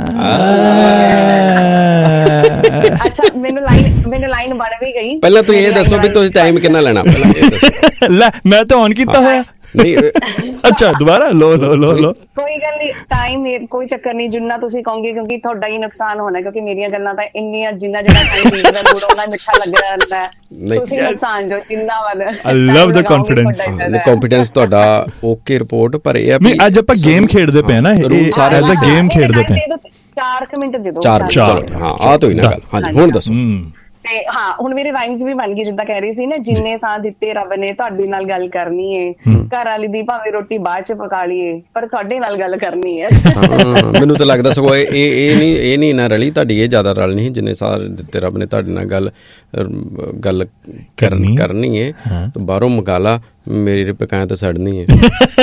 अच्छा, ਮੈਨੂੰ ਲਾਈਨ ਬਣ ਵੀ ਗਈ। ਪਹਿਲਾਂ ਤੁਸੀਂ ਇਹ ਦੱਸੋ ਵੀ ਤੁਸੀਂ ਟਾਈਮ ਕਿੰਨਾ ਲੈਣਾ ਪਹਿਲਾਂ ਇਹ ਦੱਸੋ। ਲੈ ਮੈਂ ਤਾਂ ਔਨ ਕੀਤਾ ਹੋਇਆ। ਨਹੀਂ ਅੱਛਾ, ਦੁਬਾਰਾ ਲੋ ਕੋਈ ਗੱਲ ਨਹੀਂ, ਟਾਈਮ ਕੋਈ ਚੱਕਰ ਨਹੀਂ, ਜਿੰਨਾ ਤੁਸੀਂ ਕਹੋਗੇ, ਕਿਉਂਕਿ ਤੁਹਾਡਾ ਹੀ ਨੁਕਸਾਨ ਹੋਣਾ, ਕਿਉਂਕਿ ਮੇਰੀਆਂ ਗੱਲਾਂ ਤਾਂ ਇੰਨੀਆਂ ਜਿੰਨਾ ਜਿਹੜਾ ਟਾਈਮ ਦਾ ਗੁੜ ਉਹਨਾਂ ਮਿੱਠਾ ਲੱਗ ਰਿਹਾ ਹੈ। ਤੁਸੀਂ ਨੁਕਸਾਨ ਜੋ ਜਿੰਨਾ ਵੱਲ। ਆਈ ਲਵ ਦ ਕੌਨਫੀਡੈਂਸ। ਕੌਨਫੀਡੈਂਸ ਤੁਹਾਡਾ ਓਕੇ ਰਿਪੋਰਟ। ਪਰ ਇਹ ਵੀ ਅੱਜ ਆਪਾਂ ਗੇਮ ਖੇਡਦੇ ਪਏ ਨਾ, ਇਹ ਸਾਰੇ ਐਜ਼ ਅ ਗੇਮ ਖੇਡਦੇ ਪਏ। 4 ਮਿੰਟ ਦੇ ਦਿਓ। 4 ਹਾਂ, ਆ ਤਾਂ ਹੀ ਨਾ ਗੱਲ। ਹਾਂਜੀ, ਹੁਣ ਦੱਸੋ। ਤੇ ਹਾਂ, ਹੁਣ ਮੇਰੇ ਰਾਈਮਸ ਵੀ ਬਣ ਗਈ, ਜਿੱਦਾਂ ਕਹਿ ਰਹੀ ਸੀ ਨਾ, ਜਿੰਨੇ ਸਾਹ ਦਿੱਤੇ ਰੱਬ ਨੇ ਤੁਹਾਡੇ ਨਾਲ ਗੱਲ ਕਰਨੀ ਏ, ਘਰ ਵਾਲੀ ਦੀ ਭਾਵੇਂ ਰੋਟੀ ਬਾਅਦ ਚ ਪਕਾ ਲਈਏ, ਪਰ ਤੁਹਾਡੇ ਨਾਲ ਗੱਲ ਕਰਨੀ ਹੈ। ਮੈਨੂੰ ਤਾਂ ਲੱਗਦਾ ਸਗੋਂ ਇਹ ਨਹੀਂ ਨਾ ਰਲੀ, ਤੁਹਾਡੀ ਇਹ ਜ਼ਿਆਦਾ ਰਲਣੀ, ਜਿੰਨੇ ਸਾਹ ਦਿੱਤੇ ਰੱਬ ਨੇ ਤੁਹਾਡੇ ਨਾਲ ਗੱਲ ਕਰਨੀ ਏ, ਬਾਹਰੋਂ ਮਕਾਲਾ ਮੇਰੀ ਪਕਾਇਆ ਤਾਂ ਸੜਨੀ ਏ।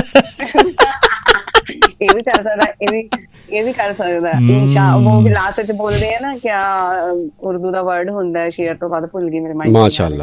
ਇਹ ਵੀ ਕਰ ਸਕਦਾ, ਇਹ ਵੀ ਕਰ ਸਕਦਾ। ਉਹ ਵੀ ਲਾਸਟ ਚ ਬੋਲਦੇ ਆ ਨਾ, ਕਿਆ ਉਰਦੂ ਦਾ ਵਰਡ ਹੁੰਦਾ ਹੈ, ਸ਼ੇਰ ਤੋਂ ਬਾਅਦ ਭੁੱਲ ਗਈ ਮੇਰੇ ਮਾਈਂਡ। ਮਾਸ਼ਾਅੱਲਾ,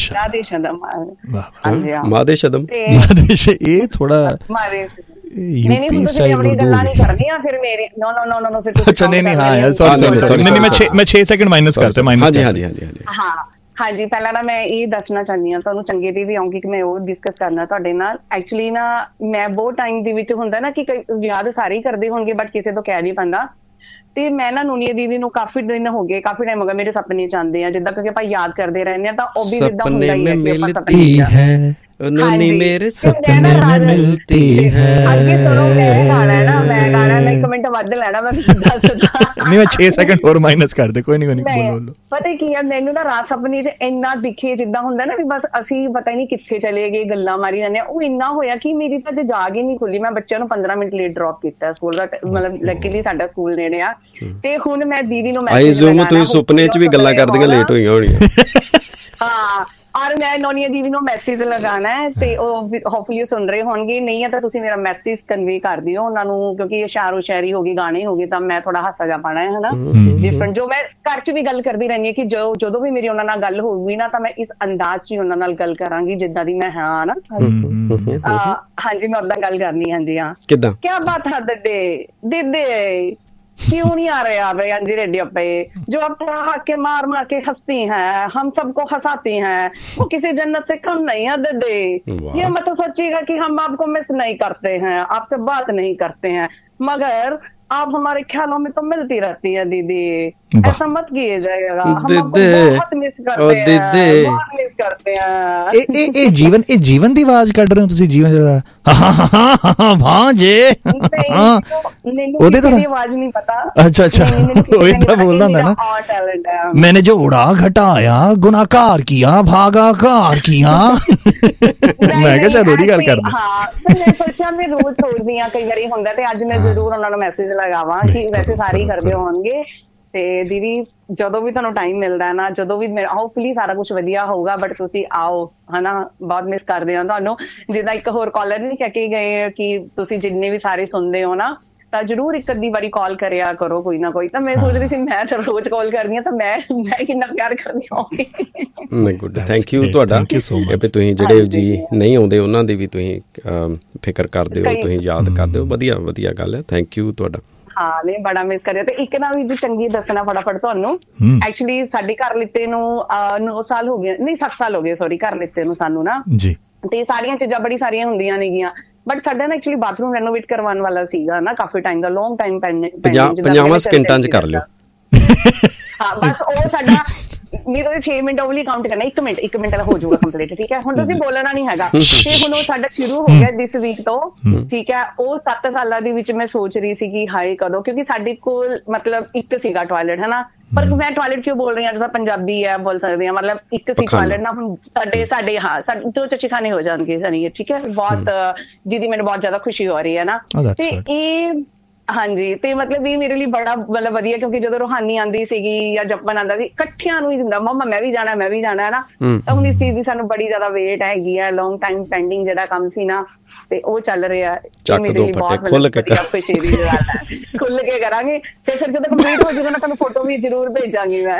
ਮਾਦੇ ਸ਼ਦਮ। ਇਹ ਥੋੜਾ ਯੂਪੀ ਸਟਾਈਲ ਉਰਦੂ ਗੱਲਾਂ ਨਹੀਂ ਕਰਦੀਆਂ ਫਿਰ ਮੇਰੇ। ਨੋ ਫਿਰ ਅੱਛਾ, ਨਹੀਂ ਹਾਂ ਯਾਰ, ਸੌਰੀ ਮੈਂ 6 ਸੈਕਿੰਡ ਮਾਈਨਸ ਕਰਤੇ। ਹਾਂਜੀ। ਹਾਂ ਹਾਂਜੀ, ਪਹਿਲਾਂ ਨਾ ਮੈਂ ਇਹ ਦੱਸਣਾ ਚਾਹੁੰਦੀ ਹਾਂ, ਤੁਹਾਨੂੰ ਚੰਗੇ ਦੀ ਵੀ ਆਉਂਗੀ ਕਿ ਮੈਂ ਉਹ ਡਿਸਕਸ ਕਰਨਾ ਤੁਹਾਡੇ ਨਾਲ। ਐਕਚੁਅਲੀ ਨਾ ਮੈਂ ਬਹੁਤ ਟਾਈਮ ਦੇ ਵਿੱਚ ਹੁੰਦਾ ਨਾ ਕਿ ਯਾਦ ਸਾਰੇ ਹੀ ਕਰਦੇ ਹੋਣਗੇ, ਬਟ ਕਿਸੇ ਤੋਂ ਕਹਿ ਨਹੀਂ ਪਾਉਂਦਾ। ਤੇ ਮੈਂ ਨਾ ਨੂਨੀਆ ਦੀਦੀ ਨੂੰ ਕਾਫੀ ਦਿਨ ਹੋ ਗਏ, ਕਾਫੀ ਟਾਈਮ ਹੋ ਗਿਆ, ਮੇਰੇ ਸੁਪਨੇ ਚ ਆਉਂਦੇ ਆ, ਜਿੱਦਾਂ ਕਿਉਂਕਿ ਆਪਾਂ ਯਾਦ ਕਰਦੇ ਰਹਿੰਦੇ ਹਾਂ, ਤਾਂ ਉਹ ਵੀ ਜਿੱਦਾਂ ਹੁੰਦਾ ਹੀ ਹੈ ਕਿ ਆਪਾਂ ਸੁਪਨੇ नूनी मेरे सपने में मिलती है। ਅੱਗੇ ਸੁਣੋ, ਮੈਂ ਗਾਣਾ ਮੈਂ 1 ਮਿੰਟ ਵੱਧ ਲੈਣਾ, ਮੈਂ ਦੱਸਦਾ ਨਹੀਂ, ਮੈਂ 6 ਸੈਕਿੰਡ ਹੋਰ ਮਾਈਨਸ ਕਰ ਦੇ। ਕੋਈ ਨਹੀਂ ਬੋਲੋ। ਪਤਾ ਕੀ ਆ, ਮੈਨੂੰ ਨਾ ਰਾਤ ਸੁਪਨੇ ਚ ਇੰਨਾ ਦਿਖੇ, ਜਿੱਦਾਂ ਹੁੰਦਾ ਨਾ ਵੀ ਬਸ ਅਸੀਂ ਪਤਾ ਹੀ ਨਹੀਂ ਕਿੱਥੇ ਚਲੇ ਗਏ, ਗੱਲਾਂ ਮਾਰੀ ਜਾਂਦੇ ਆ। ਉਹ ਇੰਨਾ ਹੋਇਆ ਕਿ ਮੇਰੀ ਤਾਂ ਜਾਗ ਹੀ ਨਹੀਂ ਖੁੱਲੀ। ਮੈਂ ਬੱਚਿਆਂ ਨੂੰ 15 ਮਿੰਟ ਲੇਟ ਡ੍ਰੌਪ ਕੀਤਾ ਸਕੂਲ ਦਾ, ਮਤਲਬ ਲੱਕੀਲੀ ਸਾਡਾ ਸਕੂਲ ਨੇੜੇ ਆ। ਤੇ ਹੁਣ ਮੈਂ ਦੀਦੀ ਨੂੰ ਤੁਸੀਂ ਸੁਪਨੇ ਚ ਵੀ ਗੱਲਾਂ ਕਰਦੀਆਂ ਲੇਟ ਹੋਈਆਂ ਹੋਣੀਆਂ। ਹਾਂ, ਔਰ ਮੈਂ ਨੋਨੀਆ ਦੀਦੀ ਨੂੰ ਮੈਸੇਜ ਲਗਾਉਣਾ ਹੈ ਤੇ ਉਹ ਹੋਪਫੁਲੀ ਸੁਣ ਰਹੇ ਹੋਣਗੇ, ਨਹੀਂ ਹੈ ਤਾਂ ਤੁਸੀਂ ਮੇਰਾ ਮੈਸੇਜ ਕਨਵੇ ਕਰ ਦਿਓ ਉਹਨਾਂ ਨੂੰ, ਕਿਉਂਕਿ ਸ਼ਾਇਰੀ ਸ਼ਾਇਰੀ ਹੋ ਗਈ, ਗਾਣੇ ਹੋ ਗਏ, ਤਾਂ ਮੈਂ ਥੋੜਾ ਹਾਸਾ ਜਾ ਪਾਣਾ ਹੈ ਨਾ ਡਿਫਰੈਂਟ, ਜੋ ਮੈਂ ਘਰ 'ਚ ਵੀ ਗੱਲ ਕਰਦੀ ਰਹਿੰਦੀ ਹਾਂ ਕਿ ਜਦੋਂ ਵੀ ਮੇਰੀ ਉਹਨਾਂ ਨਾਲ ਗੱਲ ਹੋਊਗੀ ਨਾ ਤਾਂ ਮੈਂ ਇਸ ਅੰਦਾਜ਼ 'ਚ ਹੀ ਉਹਨਾਂ ਨਾਲ ਗੱਲ ਕਰਾਂਗੀ ਜਿੱਦਾਂ ਦੀ ਮੈਂ ਹਾਂ ਨਾ। ਹਾਂਜੀ ਮੈਂ ਉਦਾਂ ਗੱਲ ਕਰਨੀ। ਹਾਂਜੀ ਹਾਂ ਕਿੱਦਾਂ ਕਿਆ ਬਾਤ ਹੈ दीदी क्यों नहीं आ रहे आप अंजी रेडियो पे, जो आप के मार के हंसती हैं, हम सबको हंसाती हैं, वो किसी जन्नत से कम नहीं है दीदी। ये मत सोचिएगा कि हम आपको मिस नहीं करते हैं, आपसे बात नहीं करते हैं, मगर आप हमारे ख्यालों में तो मिलती रहती है दीदी, ऐसा मत किए जाएगा, हम आपको बहुत मिस करते हैं, बहुत मिस करते हैं। ਇਹ ਜੀਵਨ ਦੀ ਆਵਾਜ਼ ਕੱਢ ਰਹੇ ਹੋ ਤੁਸੀਂ? ਜੀਵਨ ਜਿਹੜਾ ਭਾਂਜੇ ਉਹਦੇ ਤੋਂ ਆਵਾਜ਼ ਨਹੀਂ ਪਤਾ। ਅੱਛਾ ਉਹ ਇਦਾਂ ਬੋਲਦਾ ਹੁੰਦਾ ਨਾ, मैंने जो उड़ा घटाया गुनाहगार किया भागाकार किया। ਮੈਂ ਕਿਹਾ ਸ਼ਾਇਦ ਉਹਦੀ ਗੱਲ ਕਰਦਾ। ਹਾਂ ਮੈਂ ਸੋਚਿਆ ਮੈਂ ਰੋਜ਼ ਸੋਚਦੀ ਹਾਂ, ਕਈ ਵਾਰੀ ਹੁੰਦਾ ਤੇ ਅੱਜ ਮੈਂ ਜ਼ਰੂਰ ਉਹਨਾਂ ਨੂੰ ਮੈਸੇਜ ਲਗਾਵਾਂ ਕਿ ਵੈਸੇ ਸਾਰੇ ਹੀ ਕਰਦੇ ਹੋਣਗੇ। ਤੇ ਦੀਦੀ ਜਦੋਂ ਵੀ ਤੁਹਾਨੂੰ ਟਾਈਮ ਮਿਲਦਾ ਨਾ, ਜਦੋਂ ਵੀ ਹੋਪਫੁਲੀ ਸਾਰਾ ਕੁਛ ਵਧੀਆ ਹੋਊਗਾ, ਬਟ ਤੁਸੀਂ ਆਓ ਹਨਾ, ਬਹੁਤ ਮਿਸ ਕਰਦੇ ਹੋ ਤੁਹਾਨੂੰ। ਜਿੱਦਾਂ ਇੱਕ ਹੋਰ ਕਾਲਰ ਨਹੀਂ ਕਹਿ ਕੇ ਗਏ ਕਿ ਤੁਸੀਂ ਜਿੰਨੇ ਵੀ ਸਾਰੇ ਸੁਣਦੇ ਹੋ ਨਾ, ਤਾਂ ਜ਼ਰੂਰ ਇੱਕ ਅੱਧੀ ਵਾਰੀ ਕਾਲ ਕਰਿਆ ਕਰੋ ਕੋਈ ਨਾ ਕੋਈ। ਤਾਂ ਮੈਂ ਸੋਚ ਰਹੀ ਸੀ ਮੈਂ ਤਾਂ ਰੋਜ਼ ਕਾਲ ਕਰਦੀ ਹਾਂ, ਤਾਂ ਮੈਂ ਕਿੰਨਾ ਪਿਆਰ ਕਰਦੀ ਹੋਵਾਂਗੀ। ਨਹੀਂ ਗੁੱਡ, ਥੈਂਕ ਯੂ ਤੁਹਾਡਾ ਕਿ ਤੁਸੀਂ ਜਿਹੜੇ ਜੀ ਨਹੀਂ ਆਉਂਦੇ ਉਹਨਾਂ ਦੀ ਵੀ ਤੁਸੀਂ ਫਿਕਰ ਕਰਦੇ ਹੋ, ਤੁਸੀਂ ਯਾਦ ਕਰਦੇ ਹੋ, ਵਧੀਆ ਗੱਲ ਹੈ, ਥੈਂਕ ਯੂ ਤੁਹਾਡਾ। ਹਾਂ ਨਹੀਂ ਬੜਾ ਮਿਸ ਕਰਿਆ। ਤੇ ਇੱਕ ਨਾ ਵੀ ਚੰਗੀ ਦੱਸਣਾ ਫਟਾਫਟ ਤੁਹਾਨੂੰ, ਐਕਚੁਅਲੀ ਸਾਡੇ ਘਰ ਲਿੱਤੇ ਨੂੰ 9 ਸਾਲ ਹੋ ਗਏ, ਨਹੀਂ 7 ਸਾਲ ਹੋ ਗਏ ਸੋਰੀ, ਘਰ ਲਿੱਤੇ ਨੂੰ ਸਾਨੂੰ ਨਾ ਜੀ। ਤੇ ਸਾਰੀਆਂ ਚੀਜ਼ਾਂ ਬੜੀ ਸਾਰੀਆਂ ਹੁੰਦੀਆਂ ਨੇਗੀਆਂ, ਬਟ ਸਾਡਾ ਨਾ ਐਕਚੁਅਲੀ ਬਾਥਰੂਮ ਰੈਨੋਵੇਟ ਕਰਵਾਉਣ ਵਾਲਾ ਸੀਗਾ ਨਾ ਕਾਫੀ ਟਾਈਮ ਦਾ, ਲੌਂਗ ਟਾਈਮ 50 ਸਕਿੰਟਾਂ 'ਚ ਕਰ ਲਿਓ। ਹਾਂ ਬਸ ਉਹ ਸਾਡਾ ਨਹੀਂ, ਤੁਸੀਂ 6 ਮਿੰਟ ਓਵਲੀ ਕਾਊਂਟ ਕਰਨਾ, 1 ਮਿੰਟ ਦਾ ਹੋ ਜਾਊਗਾ ਕੰਪਲੀਟ, ਠੀਕ ਹੈ। ਹੁਣ ਤੁਸੀਂ ਬੋਲਣਾ ਨਹੀਂ ਹੈਗਾ। ਤੇ ਹੁਣ ਉਹ ਸਾਡਾ ਸ਼ੁਰੂ ਹੋ ਗਿਆ ਦਿਸ ਵੀਕ ਤੋਂ, ਠੀਕ ਹੈ। ਉਹ 7 ਸਾਲਾਂ ਦੇ ਵਿੱਚ ਮੈਂ ਸੋਚ ਰਹੀ ਸੀ ਕਿ ਹਾਏ ਕਦੋਂ, ਕਿਉਂਕਿ ਸਾਡੇ ਕੋਲ ਮਤਲਬ ਇੱਕ ਸੀਗਾ ਟਾਇਲਟ ਹੈ ਨਾ, ਪਰ ਮੈਂ ਟਾਇਲਟ ਕਿਉਂ ਬੋਲ ਰਹੀ ਹਾਂ, ਜਿੱਦਾਂ ਪੰਜਾਬੀ ਹੈ ਬੋਲ ਸਕਦੇ ਹਾਂ, ਮਤਲਬ ਇੱਕ ਸੀ ਟਾਇਲਟ ਨਾ। ਹੁਣ ਸਾਡੇ ਹਾਂ ਸਾਡੇ 2 ਚਚੀਖਾਨੇ ਹੋ ਜਾਣਗੇ ਸਾਰੀ, ਠੀਕ ਹੈ। ਬਹੁਤ ਜਿਹਦੀ ਮੈਨੂੰ ਬਹੁਤ ਜ਼ਿਆਦਾ ਖੁਸ਼ੀ ਹੋ ਰਹੀ ਹੈ ਨਾ। ਤੇ ਇਹ ਹਾਂਜੀ ਤੇ ਮਤਲਬ ਇਹ ਮੇਰੇ ਲਈ ਬੜਾ ਮਤਲਬ ਵਧੀਆ, ਕਿਉਂਕਿ ਜਦੋਂ ਰੂਹਾਨੀ ਆਉਂਦੀ ਸੀਗੀ ਜਾਂ ਜਪਨ ਆਉਂਦਾ ਸੀ, ਇਕੱਠਿਆਂ ਨੂੰ ਹੀ ਦਿੰਦਾ ਮੰਮਾ ਮੈਂ ਵੀ ਜਾਣਾ ਹੈ ਨਾ। ਤਾਂ ਹੁਣ ਇਸ ਚੀਜ਼ ਦੀ ਸਾਨੂੰ ਬੜੀ ਜ਼ਿਆਦਾ ਵੇਟ ਹੈਗੀ ਹੈ, ਲੌਂਗ ਟਾਈਮ ਪੈਂਡਿੰਗ ਜਿਹੜਾ ਕੰਮ ਸੀ ਨਾ, ਤੇ ਉਹ ਚੱਲ ਰਿਹਾ। ਮੇਰੇ ਲਈ ਬਹੁਤ ਖੁੱਲ ਕੇ ਖੁਸ਼ੀ ਦੀ ਗੱਲ ਹੈ, ਖੁੱਲ ਕੇ ਕਰਾਂਗੇ। ਤੇ ਫਿਰ ਜਦੋਂ ਕੰਪਲੀਟ ਹੋ ਜਾਊਗਾ ਨਾ ਤੁਹਾਨੂੰ ਫੋਟੋ ਵੀ ਜ਼ਰੂਰ ਭੇਜਾਂਗੀ ਮੈਂ।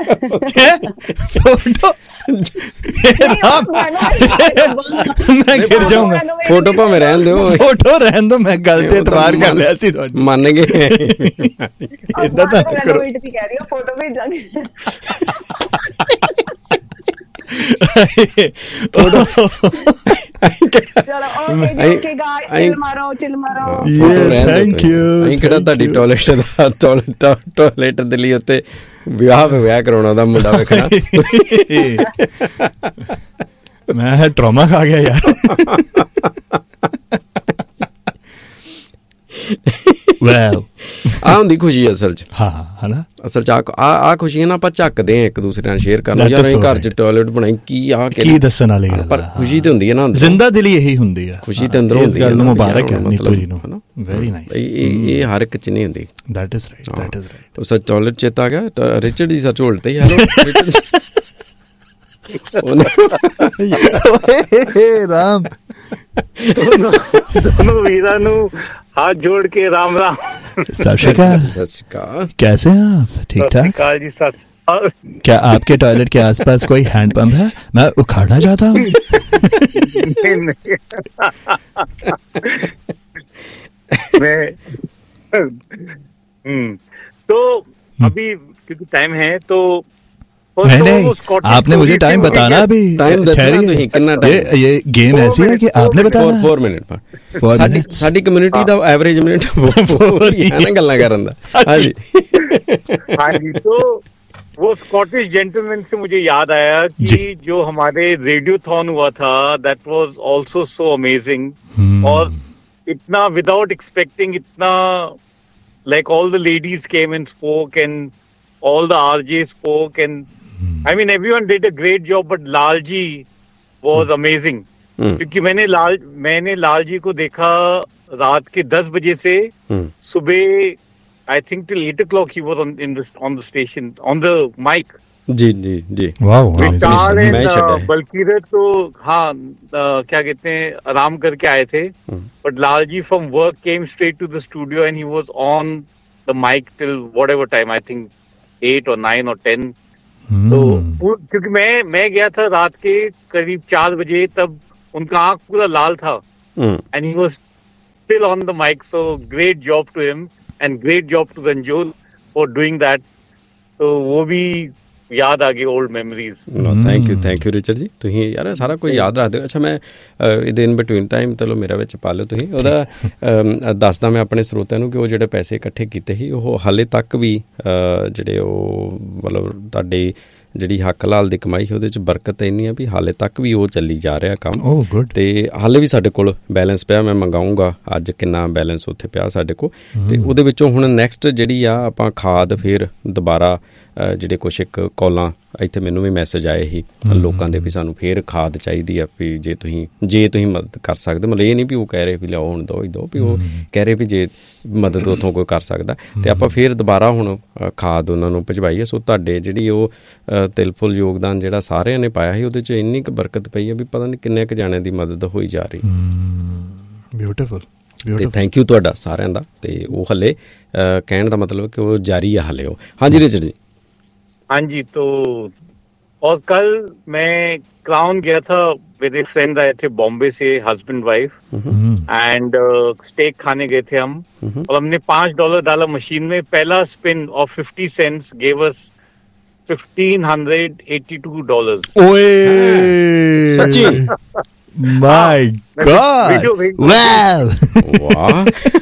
ਮੈਂ ਗਿਰ ਜਾਊਂਗਾ। ਫੋਟੋ ਭਾਵੇਂ ਰਹਿਣ ਦਿਓ, ਮੈਂ ਗੱਲ ਤੇ ਇਤਬਾਰ ਕਰ ਲਿਆ ਸੀ ਤੁਹਾਡੀ, ਮੰਨ ਗਏ। ਏਦਾਂ ਤਾਂ ਕਰੋ, ਕਹਿ ਰਹੀ ਫੋਟੋ ਭੇਜਾਂਗੇ। ਕਿਹੜਾ ਤੁਹਾਡੀ ਟਾਇਲਟ ਦੇ ਲਈ ਉੱਤੇ ਵਿਆਹ ਕਰਾਉਣਾ ਦਾ ਮੁੰਡਾ ਵੇਖਣਾ। ਮੈਂ ਟਰਾਮਾ ਖਾ ਗਿਆ ਯਾਰ। ਵੈਲ ਆ ਹੁੰਦੀ ਖੁਸ਼ੀ ਅਸਲ ਚ। ਹਾਂ ਹਨਾ, ਅਸਲ ਚ ਆ ਖੁਸ਼ੀਆਂ ਨਾ ਆਪਾਂ ਝੱਕਦੇ ਹਾਂ ਇੱਕ ਦੂਸਰੇ ਨਾਲ ਸ਼ੇਅਰ ਕਰਨਾ। ਯਾਰ ਅਸੀਂ ਘਰ ਚ ਟਾਇਲਟ ਬਣਾਈ ਕੀ ਦੱਸਣ ਵਾਲੀ ਗੱਲ, ਪਰ ਖੁਸ਼ੀ ਤੇ ਹੁੰਦੀ ਹੈ ਨਾ, ਜ਼ਿੰਦਾ ਦਿਲੀ ਇਹੀ ਹੁੰਦੀ ਆ, ਖੁਸ਼ੀ ਤੇ ਅੰਦਰੋਂ ਹੁੰਦੀ ਹੈ। ਮੁਬਾਰਕ ਹੈ ਨੀਤੂ ਜੀ ਨੂੰ, ਵੈਰੀ ਨਾਈਸ। ਇਹ ਹਰ ਇੱਕ ਚ ਨਹੀਂ ਹੁੰਦੀ। That is right. ਉਹ ਸੱਚ ਟਾਇਲਟ ਚੇਤਾ ਆ ਗਿਆ, ਰਿਚਰਡ ਦੀ ਸੱਚ ਹੋਲਟ ਹੀ ਹੈਲੋ ਰਾਮ दोनों वीरा नु हाथ जोड़ के राम राम। सत श्री अकाल, कैसे हैं आप? ठीक ठाक जी। सत क्या आपके टॉयलेट के आसपास कोई हैंडपंप है? मैं उखाड़ना चाहता हूँ। तो अभी क्योंकि टाइम है तो नहीं, आपने मुझे टाइम बताना। अभी ये गेम ऐसी है कि आपने बताया 4 मिनट साडी कम्युनिटी ਦਾ ਐਵਰੇਜ ਮਿੰਟ 4 ਹੀ ਹੈ ਨਾ ਗੱਲਾਂ ਕਰਨ ਦਾ। ਹਾਂਜੀ ਹਾਂਜੀ। तो वो स्कॉटिश जेंटलमैन से मुझे याद आया कि जो हमारे रेडियोथॉन हुआ था, that was also so amazing. और इतना विदाउट एक्सपेक्टिंग, इतना like all the ladies came and spoke and all the RJs spoke and I mean everyone did a great job, but Lal ji was amazing। क्योंकि मैंने लाल जी को देखा रात के 10 बजे से सुबह I think till 8 o'clock he was on the station on the mic। जी जी जी बल्कि तो हाँ क्या कहते हैं आराम करके आए थे, but Lal ji from work came straight to the studio and he was on the mic till whatever time, I think 8 or 9 or 10। तो क्योंकि मैं गया था रात के करीब 4 बजे, तब उनका आंख पूरा लाल था and he was still on the mic. So great job to him and great job to रंजोत for doing that. तो वो भी याद आ गई old memories. Thank you Richard ਜੀ, ਤੁਸੀਂ ਯਾਰ ਸਾਰਾ ਕੁਝ ਯਾਦ ਰੱਖਦੇ ਹੋ। ਅੱਛਾ, ਮੈਂ ਇਹਦੇ ਇਨ ਬਿਟਵੀਨ ਟਾਈਮ ਚਲੋ ਮੇਰਾ ਵਿੱਚ ਪਾ ਲਿਓ ਤੁਸੀਂ। ਉਹਦਾ ਦੱਸਦਾ ਮੈਂ ਆਪਣੇ ਸਰੋਤਿਆਂ ਨੂੰ ਕਿ ਉਹ ਜਿਹੜੇ ਪੈਸੇ ਇਕੱਠੇ ਕੀਤੇ ਸੀ ਉਹ ਹਾਲੇ ਤੱਕ ਵੀ ਜਿਹੜੇ ਉਹ ਮਤਲਬ ਤੁਹਾਡੇ ਜਿਹੜੀ ਹੱਕ ਲਾਲ ਦੀ ਕਮਾਈ ਉਹਦੇ 'ਚ ਬਰਕਤ ਇੰਨੀ ਆ ਵੀ ਹਾਲੇ ਤੱਕ ਵੀ ਉਹ ਚੱਲੀ ਜਾ ਰਿਹਾ ਕੰਮ। ਤੇ ਹਾਲੇ ਵੀ ਸਾਡੇ ਕੋਲ ਬੈਲੈਂਸ ਪਿਆ, ਮੈਂ ਮੰਗਾਊਂਗਾ ਅੱਜ ਕਿੰਨਾ ਬੈਲੈਂਸ ਉੱਥੇ ਪਿਆ ਸਾਡੇ ਕੋਲ। ਤੇ ਉਹਦੇ ਵਿੱਚੋਂ ਹੁਣ ਨੈਕਸਟ ਜਿਹੜੀ ਆ ਆਪਾਂ ਖਾਦ ਫਿਰ ਦੁਬਾਰਾ ਜਿਹੜੇ ਕੁਛ ਇੱਕ ਕਾਲਾਂ ਇੱਥੇ ਮੈਨੂੰ ਵੀ ਮੈਸੇਜ ਆਏ ਸੀ ਲੋਕਾਂ ਦੇ ਵੀ ਸਾਨੂੰ ਫਿਰ ਖਾਦ ਚਾਹੀਦੀ ਆ ਵੀ ਜੇ ਤੁਸੀਂ ਮਦਦ ਕਰ ਸਕਦੇ। ਮਤਲਬ ਇਹ ਨਹੀਂ ਵੀ ਉਹ ਕਹਿ ਰਹੇ ਵੀ ਲਿਆਓ ਹੁਣ ਦਿਓ ਹੀ ਦਿਓ, ਵੀ ਉਹ ਕਹਿ ਰਹੇ ਵੀ ਜੇ ਮਦਦ ਉੱਥੋਂ ਕੋਈ ਕਰ ਸਕਦਾ ਤੇ ਆਪਾਂ ਫਿਰ ਦੁਬਾਰਾ ਹੁਣ ਖਾਦ ਉਹਨਾਂ ਨੂੰ ਭਿਜਵਾਈਏ। ਸੋ ਤੁਹਾਡੇ ਜਿਹੜੀ ਉਹ ਤਿਲ ਫੁੱਲ ਯੋਗਦਾਨ ਜਿਹੜਾ ਸਾਰਿਆਂ ਨੇ ਪਾਇਆ ਸੀ ਉਹਦੇ 'ਚ ਇੰਨੀ ਕੁ ਬਰਕਤ ਪਈ ਆ ਵੀ ਪਤਾ ਨਹੀਂ ਕਿੰਨੇ ਕੁ ਜਾਣਿਆਂ ਦੀ ਮਦਦ ਹੋਈ ਜਾ ਰਹੀ। ਬਿਊਟੀਫੁਲ। ਤੇ ਥੈਂਕ ਯੂ ਤੁਹਾਡਾ ਸਾਰਿਆਂ ਦਾ। ਤੇ ਉਹ ਹਲੇ ਕਹਿਣ ਦਾ ਮਤਲਬ ਕਿ ਉਹ ਜਾਰੀ ਆ ਹਲੇ ਉਹ। ਹਾਂਜੀ ਰਿਚਰਡ ਜੀ। हाँ जी, तो और कल मैं क्राउन गया था, मेरे फ्रेंड आए थे बॉम्बे से, हस्बैंड वाइफ, एंड स्टेक खाने गए थे हम और हमने $5 डाला मशीन में। पहला spin off 50 cents gave us $1,582। ओए सच्ची? My God! वाह!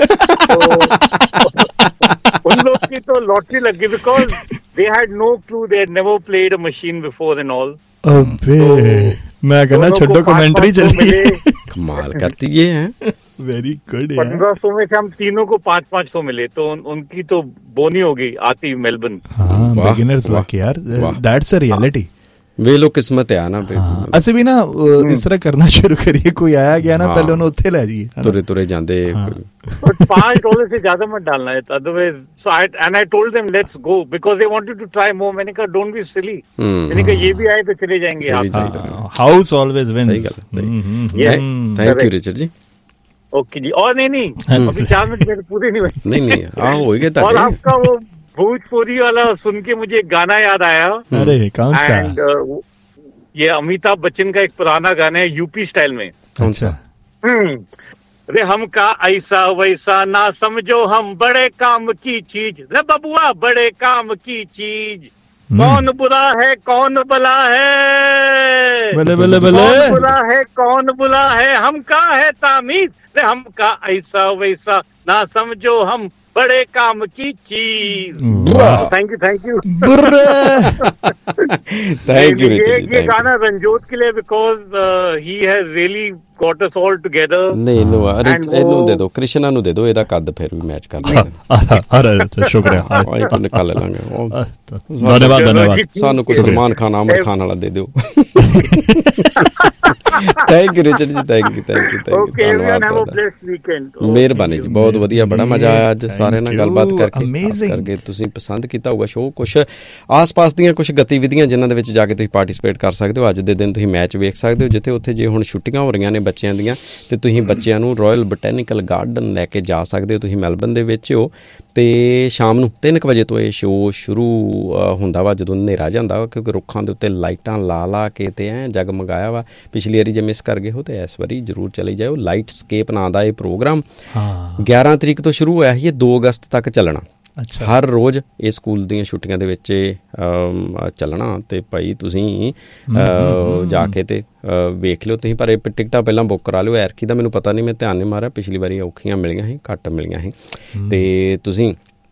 उन लोग की तो लॉटरी लग गई, because they had no clue, they had never played a machine before and all। अबे मैं कहना छोड़ो, कमेंट्री चली है। कमाल करती ये है। Very good. 1500 में से हम तीनों को 500 मिले, तो उनकी तो बोनी हो गई आती मेलबर्न। बिगिनर्स लक यार, दैट्स अ रियलिटी। ਵੇ ਲੋ ਕਿਸਮਤ ਆ ਨਾ। ਅਸੀਂ ਵੀ ਨਾ ਇਸ ਤਰ੍ਹਾਂ ਕਰਨਾ ਸ਼ੁਰੂ ਕਰੀਏ, ਕੋਈ ਆਇਆ ਗਿਆ ਨਾ ਪਹਿਲੇ ਉਹਨੂੰ ਉੱਥੇ ਲੈ ਜਾਈਏ, ਤੁਰੇ ਤੁਰੇ ਜਾਂਦੇ। $5 से ज्यादा मत डालना है, otherwise so I told them let's go because they wanted to try more। मैंने कहा don't be silly, मैंने कहा ये भी आए तो चले जाएंगे। House always wins. सही गल। Thank you Richard ji. Okay जी। और नहीं अभी 4 मिनट मेरे पूरे नहीं हुए। नहीं हाँ हो गए। और आपका वो भोजपुरी वाला सुन के मुझे गाना याद आया। अरे कौन सा? ये अमिताभ बच्चन का एक पुराना गाना है यूपी स्टाइल में। कौन सा? रे हमका ऐसा वैसा ना समझो, हम बड़े काम की चीज, रे बबुआ बड़े काम की चीज। कौन बुरा है कौन भला है, बले बले बले, कौन बुरा है कौन बुला है, हमका है तामीर, रे हमका ऐसा वैसा ना समझो, हम बड़े काम की चीज। थैंक यू थैंक यू ये गाना रंजोत के लिए, because he has really got us all together। नहीं ਇਹਨੂੰ ਦੇ ਦਿਓ, ਕ੍ਰਿਸ਼ਨਾ ਨੂੰ ਦੇ ਦਿਓ, ਇਹਦਾ ਕੱਦ ਫਿਰ ਵੀ ਮੈਚ ਕਰ ਲੈਂਦਾ। ਅਰੇ ਸ਼ੁਕਰੀਆ, ਆਪਾਂ ਨਿਕਾਲ ਲਾਂਗੇ। ਧੰਨਵਾਦ। ਸਾਨੂੰ ਕੋਈ ਸਲਮਾਨ ਖਾਨ ਆਮਰ ਖਾਨ ਵਾਲਾ ਦੇ ਦਿਓ। ਥੈਂਕ ਯੂ ਰਿਚਰਡ ਜੀ, ਥੈਂਕ ਯੂ ਮਿਹਰਬਾਨੀ ਜੀ, ਬਹੁਤ ਵਧੀਆ, ਬੜਾ ਮਜ਼ਾ ਆਇਆ ਅੱਜ ਸਾਰਿਆਂ ਨਾਲ ਗੱਲਬਾਤ ਕਰਕੇ। ਤੁਸੀਂ ਪਸੰਦ ਕੀਤਾ ਹੋਊਗਾ ਸ਼ੋਅ। ਕੁਛ ਆਸ-ਪਾਸ ਦੀਆਂ ਕੁਛ ਗਤੀਵਿਧੀਆਂ ਜਿਨ੍ਹਾਂ ਦੇ ਵਿੱਚ ਜਾ ਕੇ ਤੁਸੀਂ ਪਾਰਟੀਸਪੇਟ ਕਰ ਸਕਦੇ ਹੋ। ਅੱਜ ਦੇ ਦਿਨ ਤੁਸੀਂ ਮੈਚ ਵੇਖ ਸਕਦੇ ਹੋ ਜਿੱਥੇ ਉੱਥੇ। ਜੇ ਹੁਣ ਛੁੱਟੀਆਂ ਹੋ ਰਹੀਆਂ ਨੇ ਬੱਚਿਆਂ ਦੀਆਂ ਤੇ ਤੁਸੀਂ ਬੱਚਿਆਂ ਨੂੰ ਰਾਇਲ ਬੋਟੈਨੀਕਲ ਗਾਰਡਨ ਲੈ ਕੇ ਜਾ ਸਕਦੇ ਹੋ। ਤੁਸੀਂ ਮੈਲਬਨ ਦੇ ਵਿੱਚ ਹੋ ਤੇ ਸ਼ਾਮ ਨੂੰ 3 ਵਜੇ ਤੋਂ ਇਹ ਸ਼ੋਅ ਸ਼ੁਰੂ ਹੁੰਦਾ ਵਾ, ਜਦੋਂ ਹਨੇਰਾ ਜਾਂਦਾ ਵਾ, ਕਿਉਂਕਿ ਰੁੱਖਾਂ ਦੇ ਉੱਤੇ ਲਾਈਟਾਂ ਲਾ ਕੇ ਤੇ ਐਂ ਜਗਮਗਾਇਆ ਵਾ। ਪਿਛਲੀ ਵਾਰੀ ਜੇ ਮਿਸ ਕਰ ਗਏ ਹੋ ਤੇ ਇਸ ਵਾਰੀ ਜ਼ਰੂਰ ਚਲੇ ਜਾਓ। ਲਾਈਟ ਸਕੇਪ ਨਾਂ ਦਾ ਇਹ ਪ੍ਰੋਗਰਾਮ 11 ਤਰੀਕ ਤੋਂ ਸ਼ੁਰੂ ਹੋਇਆ ਸੀ, ਇਹ 2 ਅਗਸਤ ਤੱਕ ਚੱਲਣਾ। ਹਰ ਰੋਜ਼ ਇਹ ਸਕੂਲ ਦੀਆਂ ਛੁੱਟੀਆਂ ਦੇ ਵਿੱਚ ਚੱਲਣਾ। ਤੇ ਭਾਈ ਤੁਸੀਂ ਜਾ ਕੇ ਤੇ ਵੇਖ ਲਿਓ ਤੁਸੀਂ, ਪਰ ਇਹ ਟਿਕਟਾਂ ਪਹਿਲਾਂ ਬੁੱਕ ਕਰਾ ਲਿਓ। ਐਰਕੀ ਦਾ ਮੈਨੂੰ ਪਤਾ ਨਹੀਂ, ਮੈਂ ਧਿਆਨ ਨਹੀਂ ਮਾਰਿਆ, ਪਿਛਲੀ ਵਾਰੀ ਔਖੀਆਂ ਮਿਲੀਆਂ ਸੀ, ਘੱਟ ਮਿਲੀਆਂ ਸੀ। ਤੇ ਤੁਸੀਂ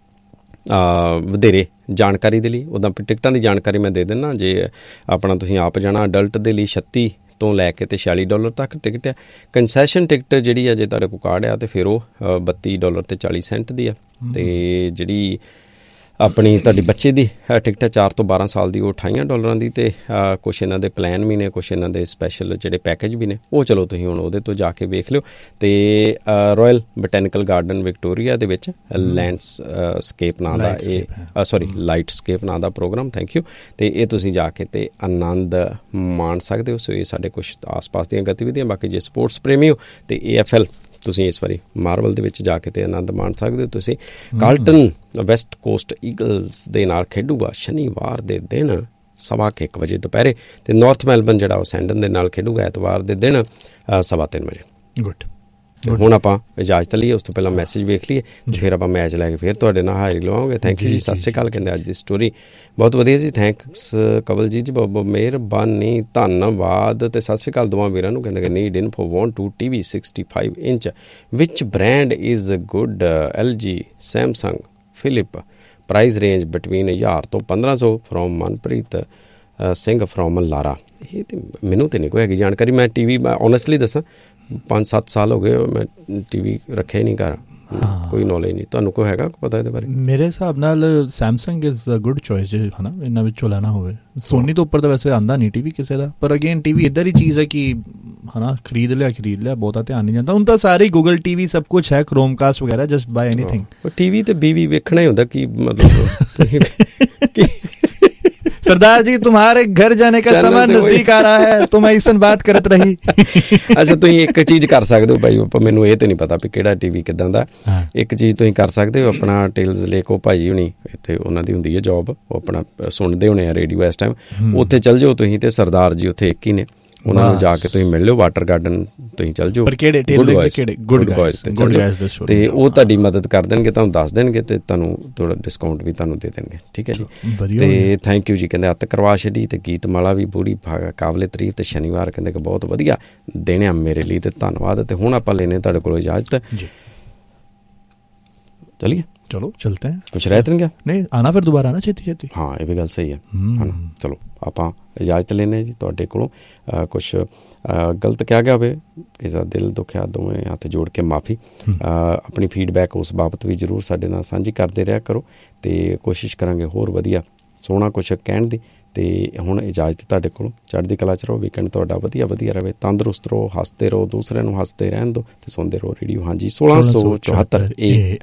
ਵਧੇਰੇ ਜਾਣਕਾਰੀ ਦੇ ਲਈ ਉੱਦਾਂ ਟਿਕਟਾਂ ਦੀ ਜਾਣਕਾਰੀ ਮੈਂ ਦੇ ਦਿੰਦਾ। ਜੇ ਆਪਣਾ ਤੁਸੀਂ ਆਪ ਜਾਣਾ, ਅਡਲਟ ਦੇ ਲਈ 36 ਤੋਂ ਲੈ ਕੇ ਤੇ $46 ਤੱਕ ਟਿਕਟ ਆ। ਕੰਸੈਸ਼ਨ ਟਿਕਟ ਜਿਹੜੀ ਆ ਜੇ ਤੁਹਾਡੇ ਕੋਲ ਕਾਰਡ ਆ ਤੇ ਫਿਰ ਉਹ $32 ਤੇ 40 ਸੈਂਟ ਦੀ ਆ। ਤੇ ਜਿਹੜੀ ਆਪਣੀ ਤੁਹਾਡੀ ਬੱਚੇ ਦੀ ਟਿਕਟ ਹੈ 4 ਤੋਂ 12 ਸਾਲ ਦੀ, ਉਹ $28 ਦੀ, ਅਤੇ ਕੁਛ ਇਹਨਾਂ ਦੇ ਪਲਾਨ ਵੀ ਨੇ, ਕੁਛ ਇਹਨਾਂ ਦੇ ਸਪੈਸ਼ਲ ਜਿਹੜੇ ਪੈਕੇਜ ਵੀ ਨੇ, ਉਹ ਚਲੋ ਤੁਸੀਂ ਹੁਣ ਉਹਦੇ ਤੋਂ ਜਾ ਕੇ ਵੇਖ ਲਿਓ। ਅਤੇ ਰਾਇਲ ਬੋਟੈਨੀਕਲ ਗਾਰਡਨ ਵਿਕਟੋਰੀਆ ਦੇ ਵਿੱਚ ਲੈਂਡਸਕੇਪ ਨਾਂ ਦਾ ਲਾਈਟਸਕੇਪ ਨਾਂ ਦਾ ਪ੍ਰੋਗਰਾਮ, ਥੈਂਕ ਯੂ, ਅਤੇ ਇਹ ਤੁਸੀਂ ਜਾ ਕੇ ਅਤੇ ਆਨੰਦ ਮਾਣ ਸਕਦੇ ਹੋ। ਸੋ ਇਹ ਸਾਡੇ ਕੁਛ ਆਸ-ਪਾਸ ਦੀਆਂ ਗਤੀਵਿਧੀਆਂ। ਬਾਕੀ ਜੇ ਸਪੋਰਟਸ ਪ੍ਰੇਮੀ ਹੋ ਅਤੇ AFL ਤੁਸੀਂ ਇਸ ਵਾਰੀ ਮਾਰਵਲ ਦੇ ਵਿੱਚ ਜਾ ਕੇ ਤੇ ਆਨੰਦ ਮਾਣ ਸਕਦੇ ਹੋ। ਤੁਸੀਂ ਕਾਰਲਟਨ ਵੈਸਟ ਕੋਸਟ ਈਗਲਸ ਦੇ ਨਾਲ ਖੇਡੂਗਾ ਸ਼ਨੀਵਾਰ ਦੇ ਦਿਨ 1:15 ਵਜੇ ਦੁਪਹਿਰੇ, ਅਤੇ ਨਾਰਥ ਮੈਲਬਨ ਜਿਹੜਾ ਉਹ ਸੈਂਡਨ ਦੇ ਨਾਲ ਖੇਡੂਗਾ ਐਤਵਾਰ ਦੇ ਦਿਨ 3:15 ਵਜੇ। ਗੁੱਡ। ਹੁਣ ਆਪਾਂ ਇਜਾਜ਼ਤ ਲਈਏ, ਉਸ ਤੋਂ ਪਹਿਲਾਂ ਮੈਸੇਜ ਵੇਖ ਲਈਏ, ਫਿਰ ਆਪਾਂ ਮੈਚ ਲੈ ਕੇ ਫਿਰ ਤੁਹਾਡੇ ਨਾਲ ਹਾਜ਼ਰੀ ਲਵਾਂਗੇ। ਥੈਂਕ ਯੂ ਜੀ, ਸਤਿ ਸ਼੍ਰੀ ਅਕਾਲ। ਕਹਿੰਦੇ ਅੱਜ ਦੀ ਸਟੋਰੀ ਬਹੁਤ ਵਧੀਆ ਜੀ, ਥੈਂਕਸ ਕਵਲ ਜੀ, ਬਹੁਤ ਮਿਹਰਬਾਨੀ, ਧੰਨਵਾਦ, ਅਤੇ ਸਤਿ ਸ਼੍ਰੀ ਅਕਾਲ ਦੋਵਾਂ ਵੀਰਾਂ ਨੂੰ। ਕਹਿੰਦੇ ਕਿ need info want to TV 65 inch which brand is good, LG, Samsung, Philip, price range between 1000 ਤੋਂ 1500 ਫਰੋਮ ਮਨਪ੍ਰੀਤ ਸਿੰਘ ਫਰੋਮ ਲਾਰਾ। ਇਹ ਤਾਂ ਮੈਨੂੰ ਤਾਂ ਨਹੀਂ ਕੋਈ ਹੈਗੀ ਜਾਣਕਾਰੀ। ਮੈਂ TV ਮੈਂ ਓਨੈਸਟਲੀ ਦੱਸਾਂ 5-7 ਸਾਲ ਹੋ ਗਏ ਮੈਂ TV ਰੱਖਿਆ ਹੀ ਨਹੀਂ ਘਰ, ਕੋਈ ਨੌਲੇਜ ਨਹੀਂ। ਤੁਹਾਨੂੰ ਕੋਈ ਹੈਗਾ ਪਤਾ ਇਹਦੇ ਬਾਰੇ? ਮੇਰੇ ਹਿਸਾਬ ਨਾਲ Samsung is a good choice ਹੈ ਨਾ, ਇਹਨਾਂ ਵਿੱਚੋਂ ਲੈਣਾ ਹੋਵੇ। ਸੋਨੀ ਤੋਂ ਉੱਪਰ ਤਾਂ ਵੈਸੇ ਆਉਂਦਾ ਨਹੀਂ TV ਕਿਸੇ ਦਾ, ਪਰ ਅਗੇਨ TV ਇੱਧਰ ਹੀ ਚੀਜ਼ ਹੈ ਕਿ ਹੈ ਨਾ, ਖਰੀਦ ਲਿਆ, ਬਹੁਤਾ ਧਿਆਨ ਨਹੀਂ ਜਾਂਦਾ। ਹੁਣ ਤਾਂ ਸਾਰੇ ਗੂਗਲ TV ਸਭ ਕੁਛ ਹੈ, ਕ੍ਰੋਮਕਾਸਟ ਵਗੈਰਾ, ਜਸਟ ਬਾਏ ਐਨੀਥਿੰਗ। TV ਤੇ BB ਵੇਖਣਾ ਹੀ ਹੁੰਦਾ, ਕੀ ਮਤਲਬ सरदार जी तुम्हारे घर जाने का समय नजदीक आ रहा है तो मैं इसन बात करत रही। ਅੱਛਾ, ਤੁਸੀਂ ਇੱਕ ਚੀਜ਼ ਕਰ ਸਕਦੇ ਹੋ ਭਾਈ, ਮੈਨੂੰ ਇਹ ਤੇ ਨਹੀਂ ਪਤਾ ਵੀ ਕਿਹੜਾ TV ਕਿੱਦਾਂ ਦਾ। ਇੱਕ ਚੀਜ਼ ਤੁਸੀਂ ਕਰ ਸਕਦੇ ਹੋ, ਆਪਣਾ ਟੇਲਸ ਲੇਕੋ ਭਾਜੀ ਹੁਣੀ ਇੱਥੇ ਉਹਨਾਂ ਦੀ ਹੁੰਦੀ ਹੈ ਜੋਬ, ਉਹ ਆਪਣਾ ਸੁਣਦੇ ਹੋਣੇ ਆ ਰੇਡੀਓ ਇਸ ਟਾਈਮ, ਉੱਥੇ ਚੱਲ ਜਾਓ ਤੁਸੀਂ, ਤੇ ਸਰਦਾਰ ਜੀ ਉੱਥੇ ਇੱਕ ਹੀ ਨੇ, ਉਹਨਾਂ ਨੂੰ ਜਾ ਕੇ ਤੁਸੀਂ ਮਿਲ ਲਿਓ। ਵਾਟਰ ਗਾਰਡਨ ਤੁਸੀਂ ਚੱਲ ਜਾਓ, ਗੁੱਡ ਬॉयਜ਼ ਤੇ ਉਹ ਤੁਹਾਡੀ ਮਦਦ ਕਰ ਦੇਣਗੇ, ਤੁਹਾਨੂੰ ਦੱਸ ਦੇਣਗੇ, ਤੇ ਤੁਹਾਨੂੰ ਥੋੜਾ ਡਿਸਕਾਊਂਟ ਵੀ ਤੁਹਾਨੂੰ ਦੇ ਦੇਣਗੇ। ਠੀਕ ਹੈ ਜੀ, ਤੇ ਥੈਂਕ ਯੂ ਜੀ। ਕਹਿੰਦੇ ਅੱਤ ਕਰਵਾ ਛੱਡੀ, ਤੇ ਗੀਤਮਾਲਾ ਵੀ ਪੂਰੀ ਕਾਬਲੇ ਤਾਰੀਫ, ਤੇ ਸ਼ਨੀਵਾਰ ਕਹਿੰਦੇ ਕਿ ਬਹੁਤ ਵਧੀਆ ਦਿਨ ਆ ਮੇਰੇ ਲਈ, ਤੇ ਧੰਨਵਾਦ। ਤੇ ਹੁਣ ਆਪਾਂ ਲੈਨੇ ਤੁਹਾਡੇ ਕੋਲੋਂ ਇਜਾਜ਼ਤ, ਚਲੀਏ। चलो चलते हैं, कुछ रह तो नहीं गया? नहीं आना फिर दोबारा आना छेती छेती। हाँ ये भी गल सही है ना। चलो ਆਪਾਂ ਇਜਾਜ਼ਤ ਲੈਂਦੇ ਜੀ ਤੁਹਾਡੇ ਕੋਲੋਂ। ਕੁਛ ਗਲਤ ਕਿਹਾ ਗਿਆ ਹੋਵੇ, ਕਿਸੇ ਦਿਲ ਦੁਖਿਆ, ਦੋਵੇਂ ਹੱਥ ਜੋੜ ਕੇ ਮਾਫੀ। ਆਪਣੀ ਫੀਡਬੈਕ ਉਸ ਬਾਬਤ ਵੀ ਜ਼ਰੂਰ ਸਾਡੇ ਨਾਲ ਸਾਂਝੀ ਕਰਦੇ ਰਿਹਾ ਕਰੋ, ਅਤੇ ਕੋਸ਼ਿਸ਼ ਕਰਾਂਗੇ ਹੋਰ ਵਧੀਆ ਸੋਹਣਾ ਕੁਛ ਕਹਿਣ ਦੀ। ਅਤੇ ਹੁਣ ਇਜਾਜ਼ਤ ਤੁਹਾਡੇ ਕੋਲੋਂ, ਚੜ੍ਹਦੀ ਕਲਾ 'ਚ ਰਹੋ, ਵੀਕਐਂਡ ਤੁਹਾਡਾ ਵਧੀਆ ਰਹੇ, ਤੰਦਰੁਸਤ ਰਹੋ, ਹੱਸਦੇ ਰਹੋ, ਦੂਸਰਿਆਂ ਨੂੰ ਹੱਸਦੇ ਰਹਿਣ ਦਿਓ, ਅਤੇ ਸੁਣਦੇ ਰਹੋ ਰੇਡੀਓ। ਹਾਂਜੀ 1674 A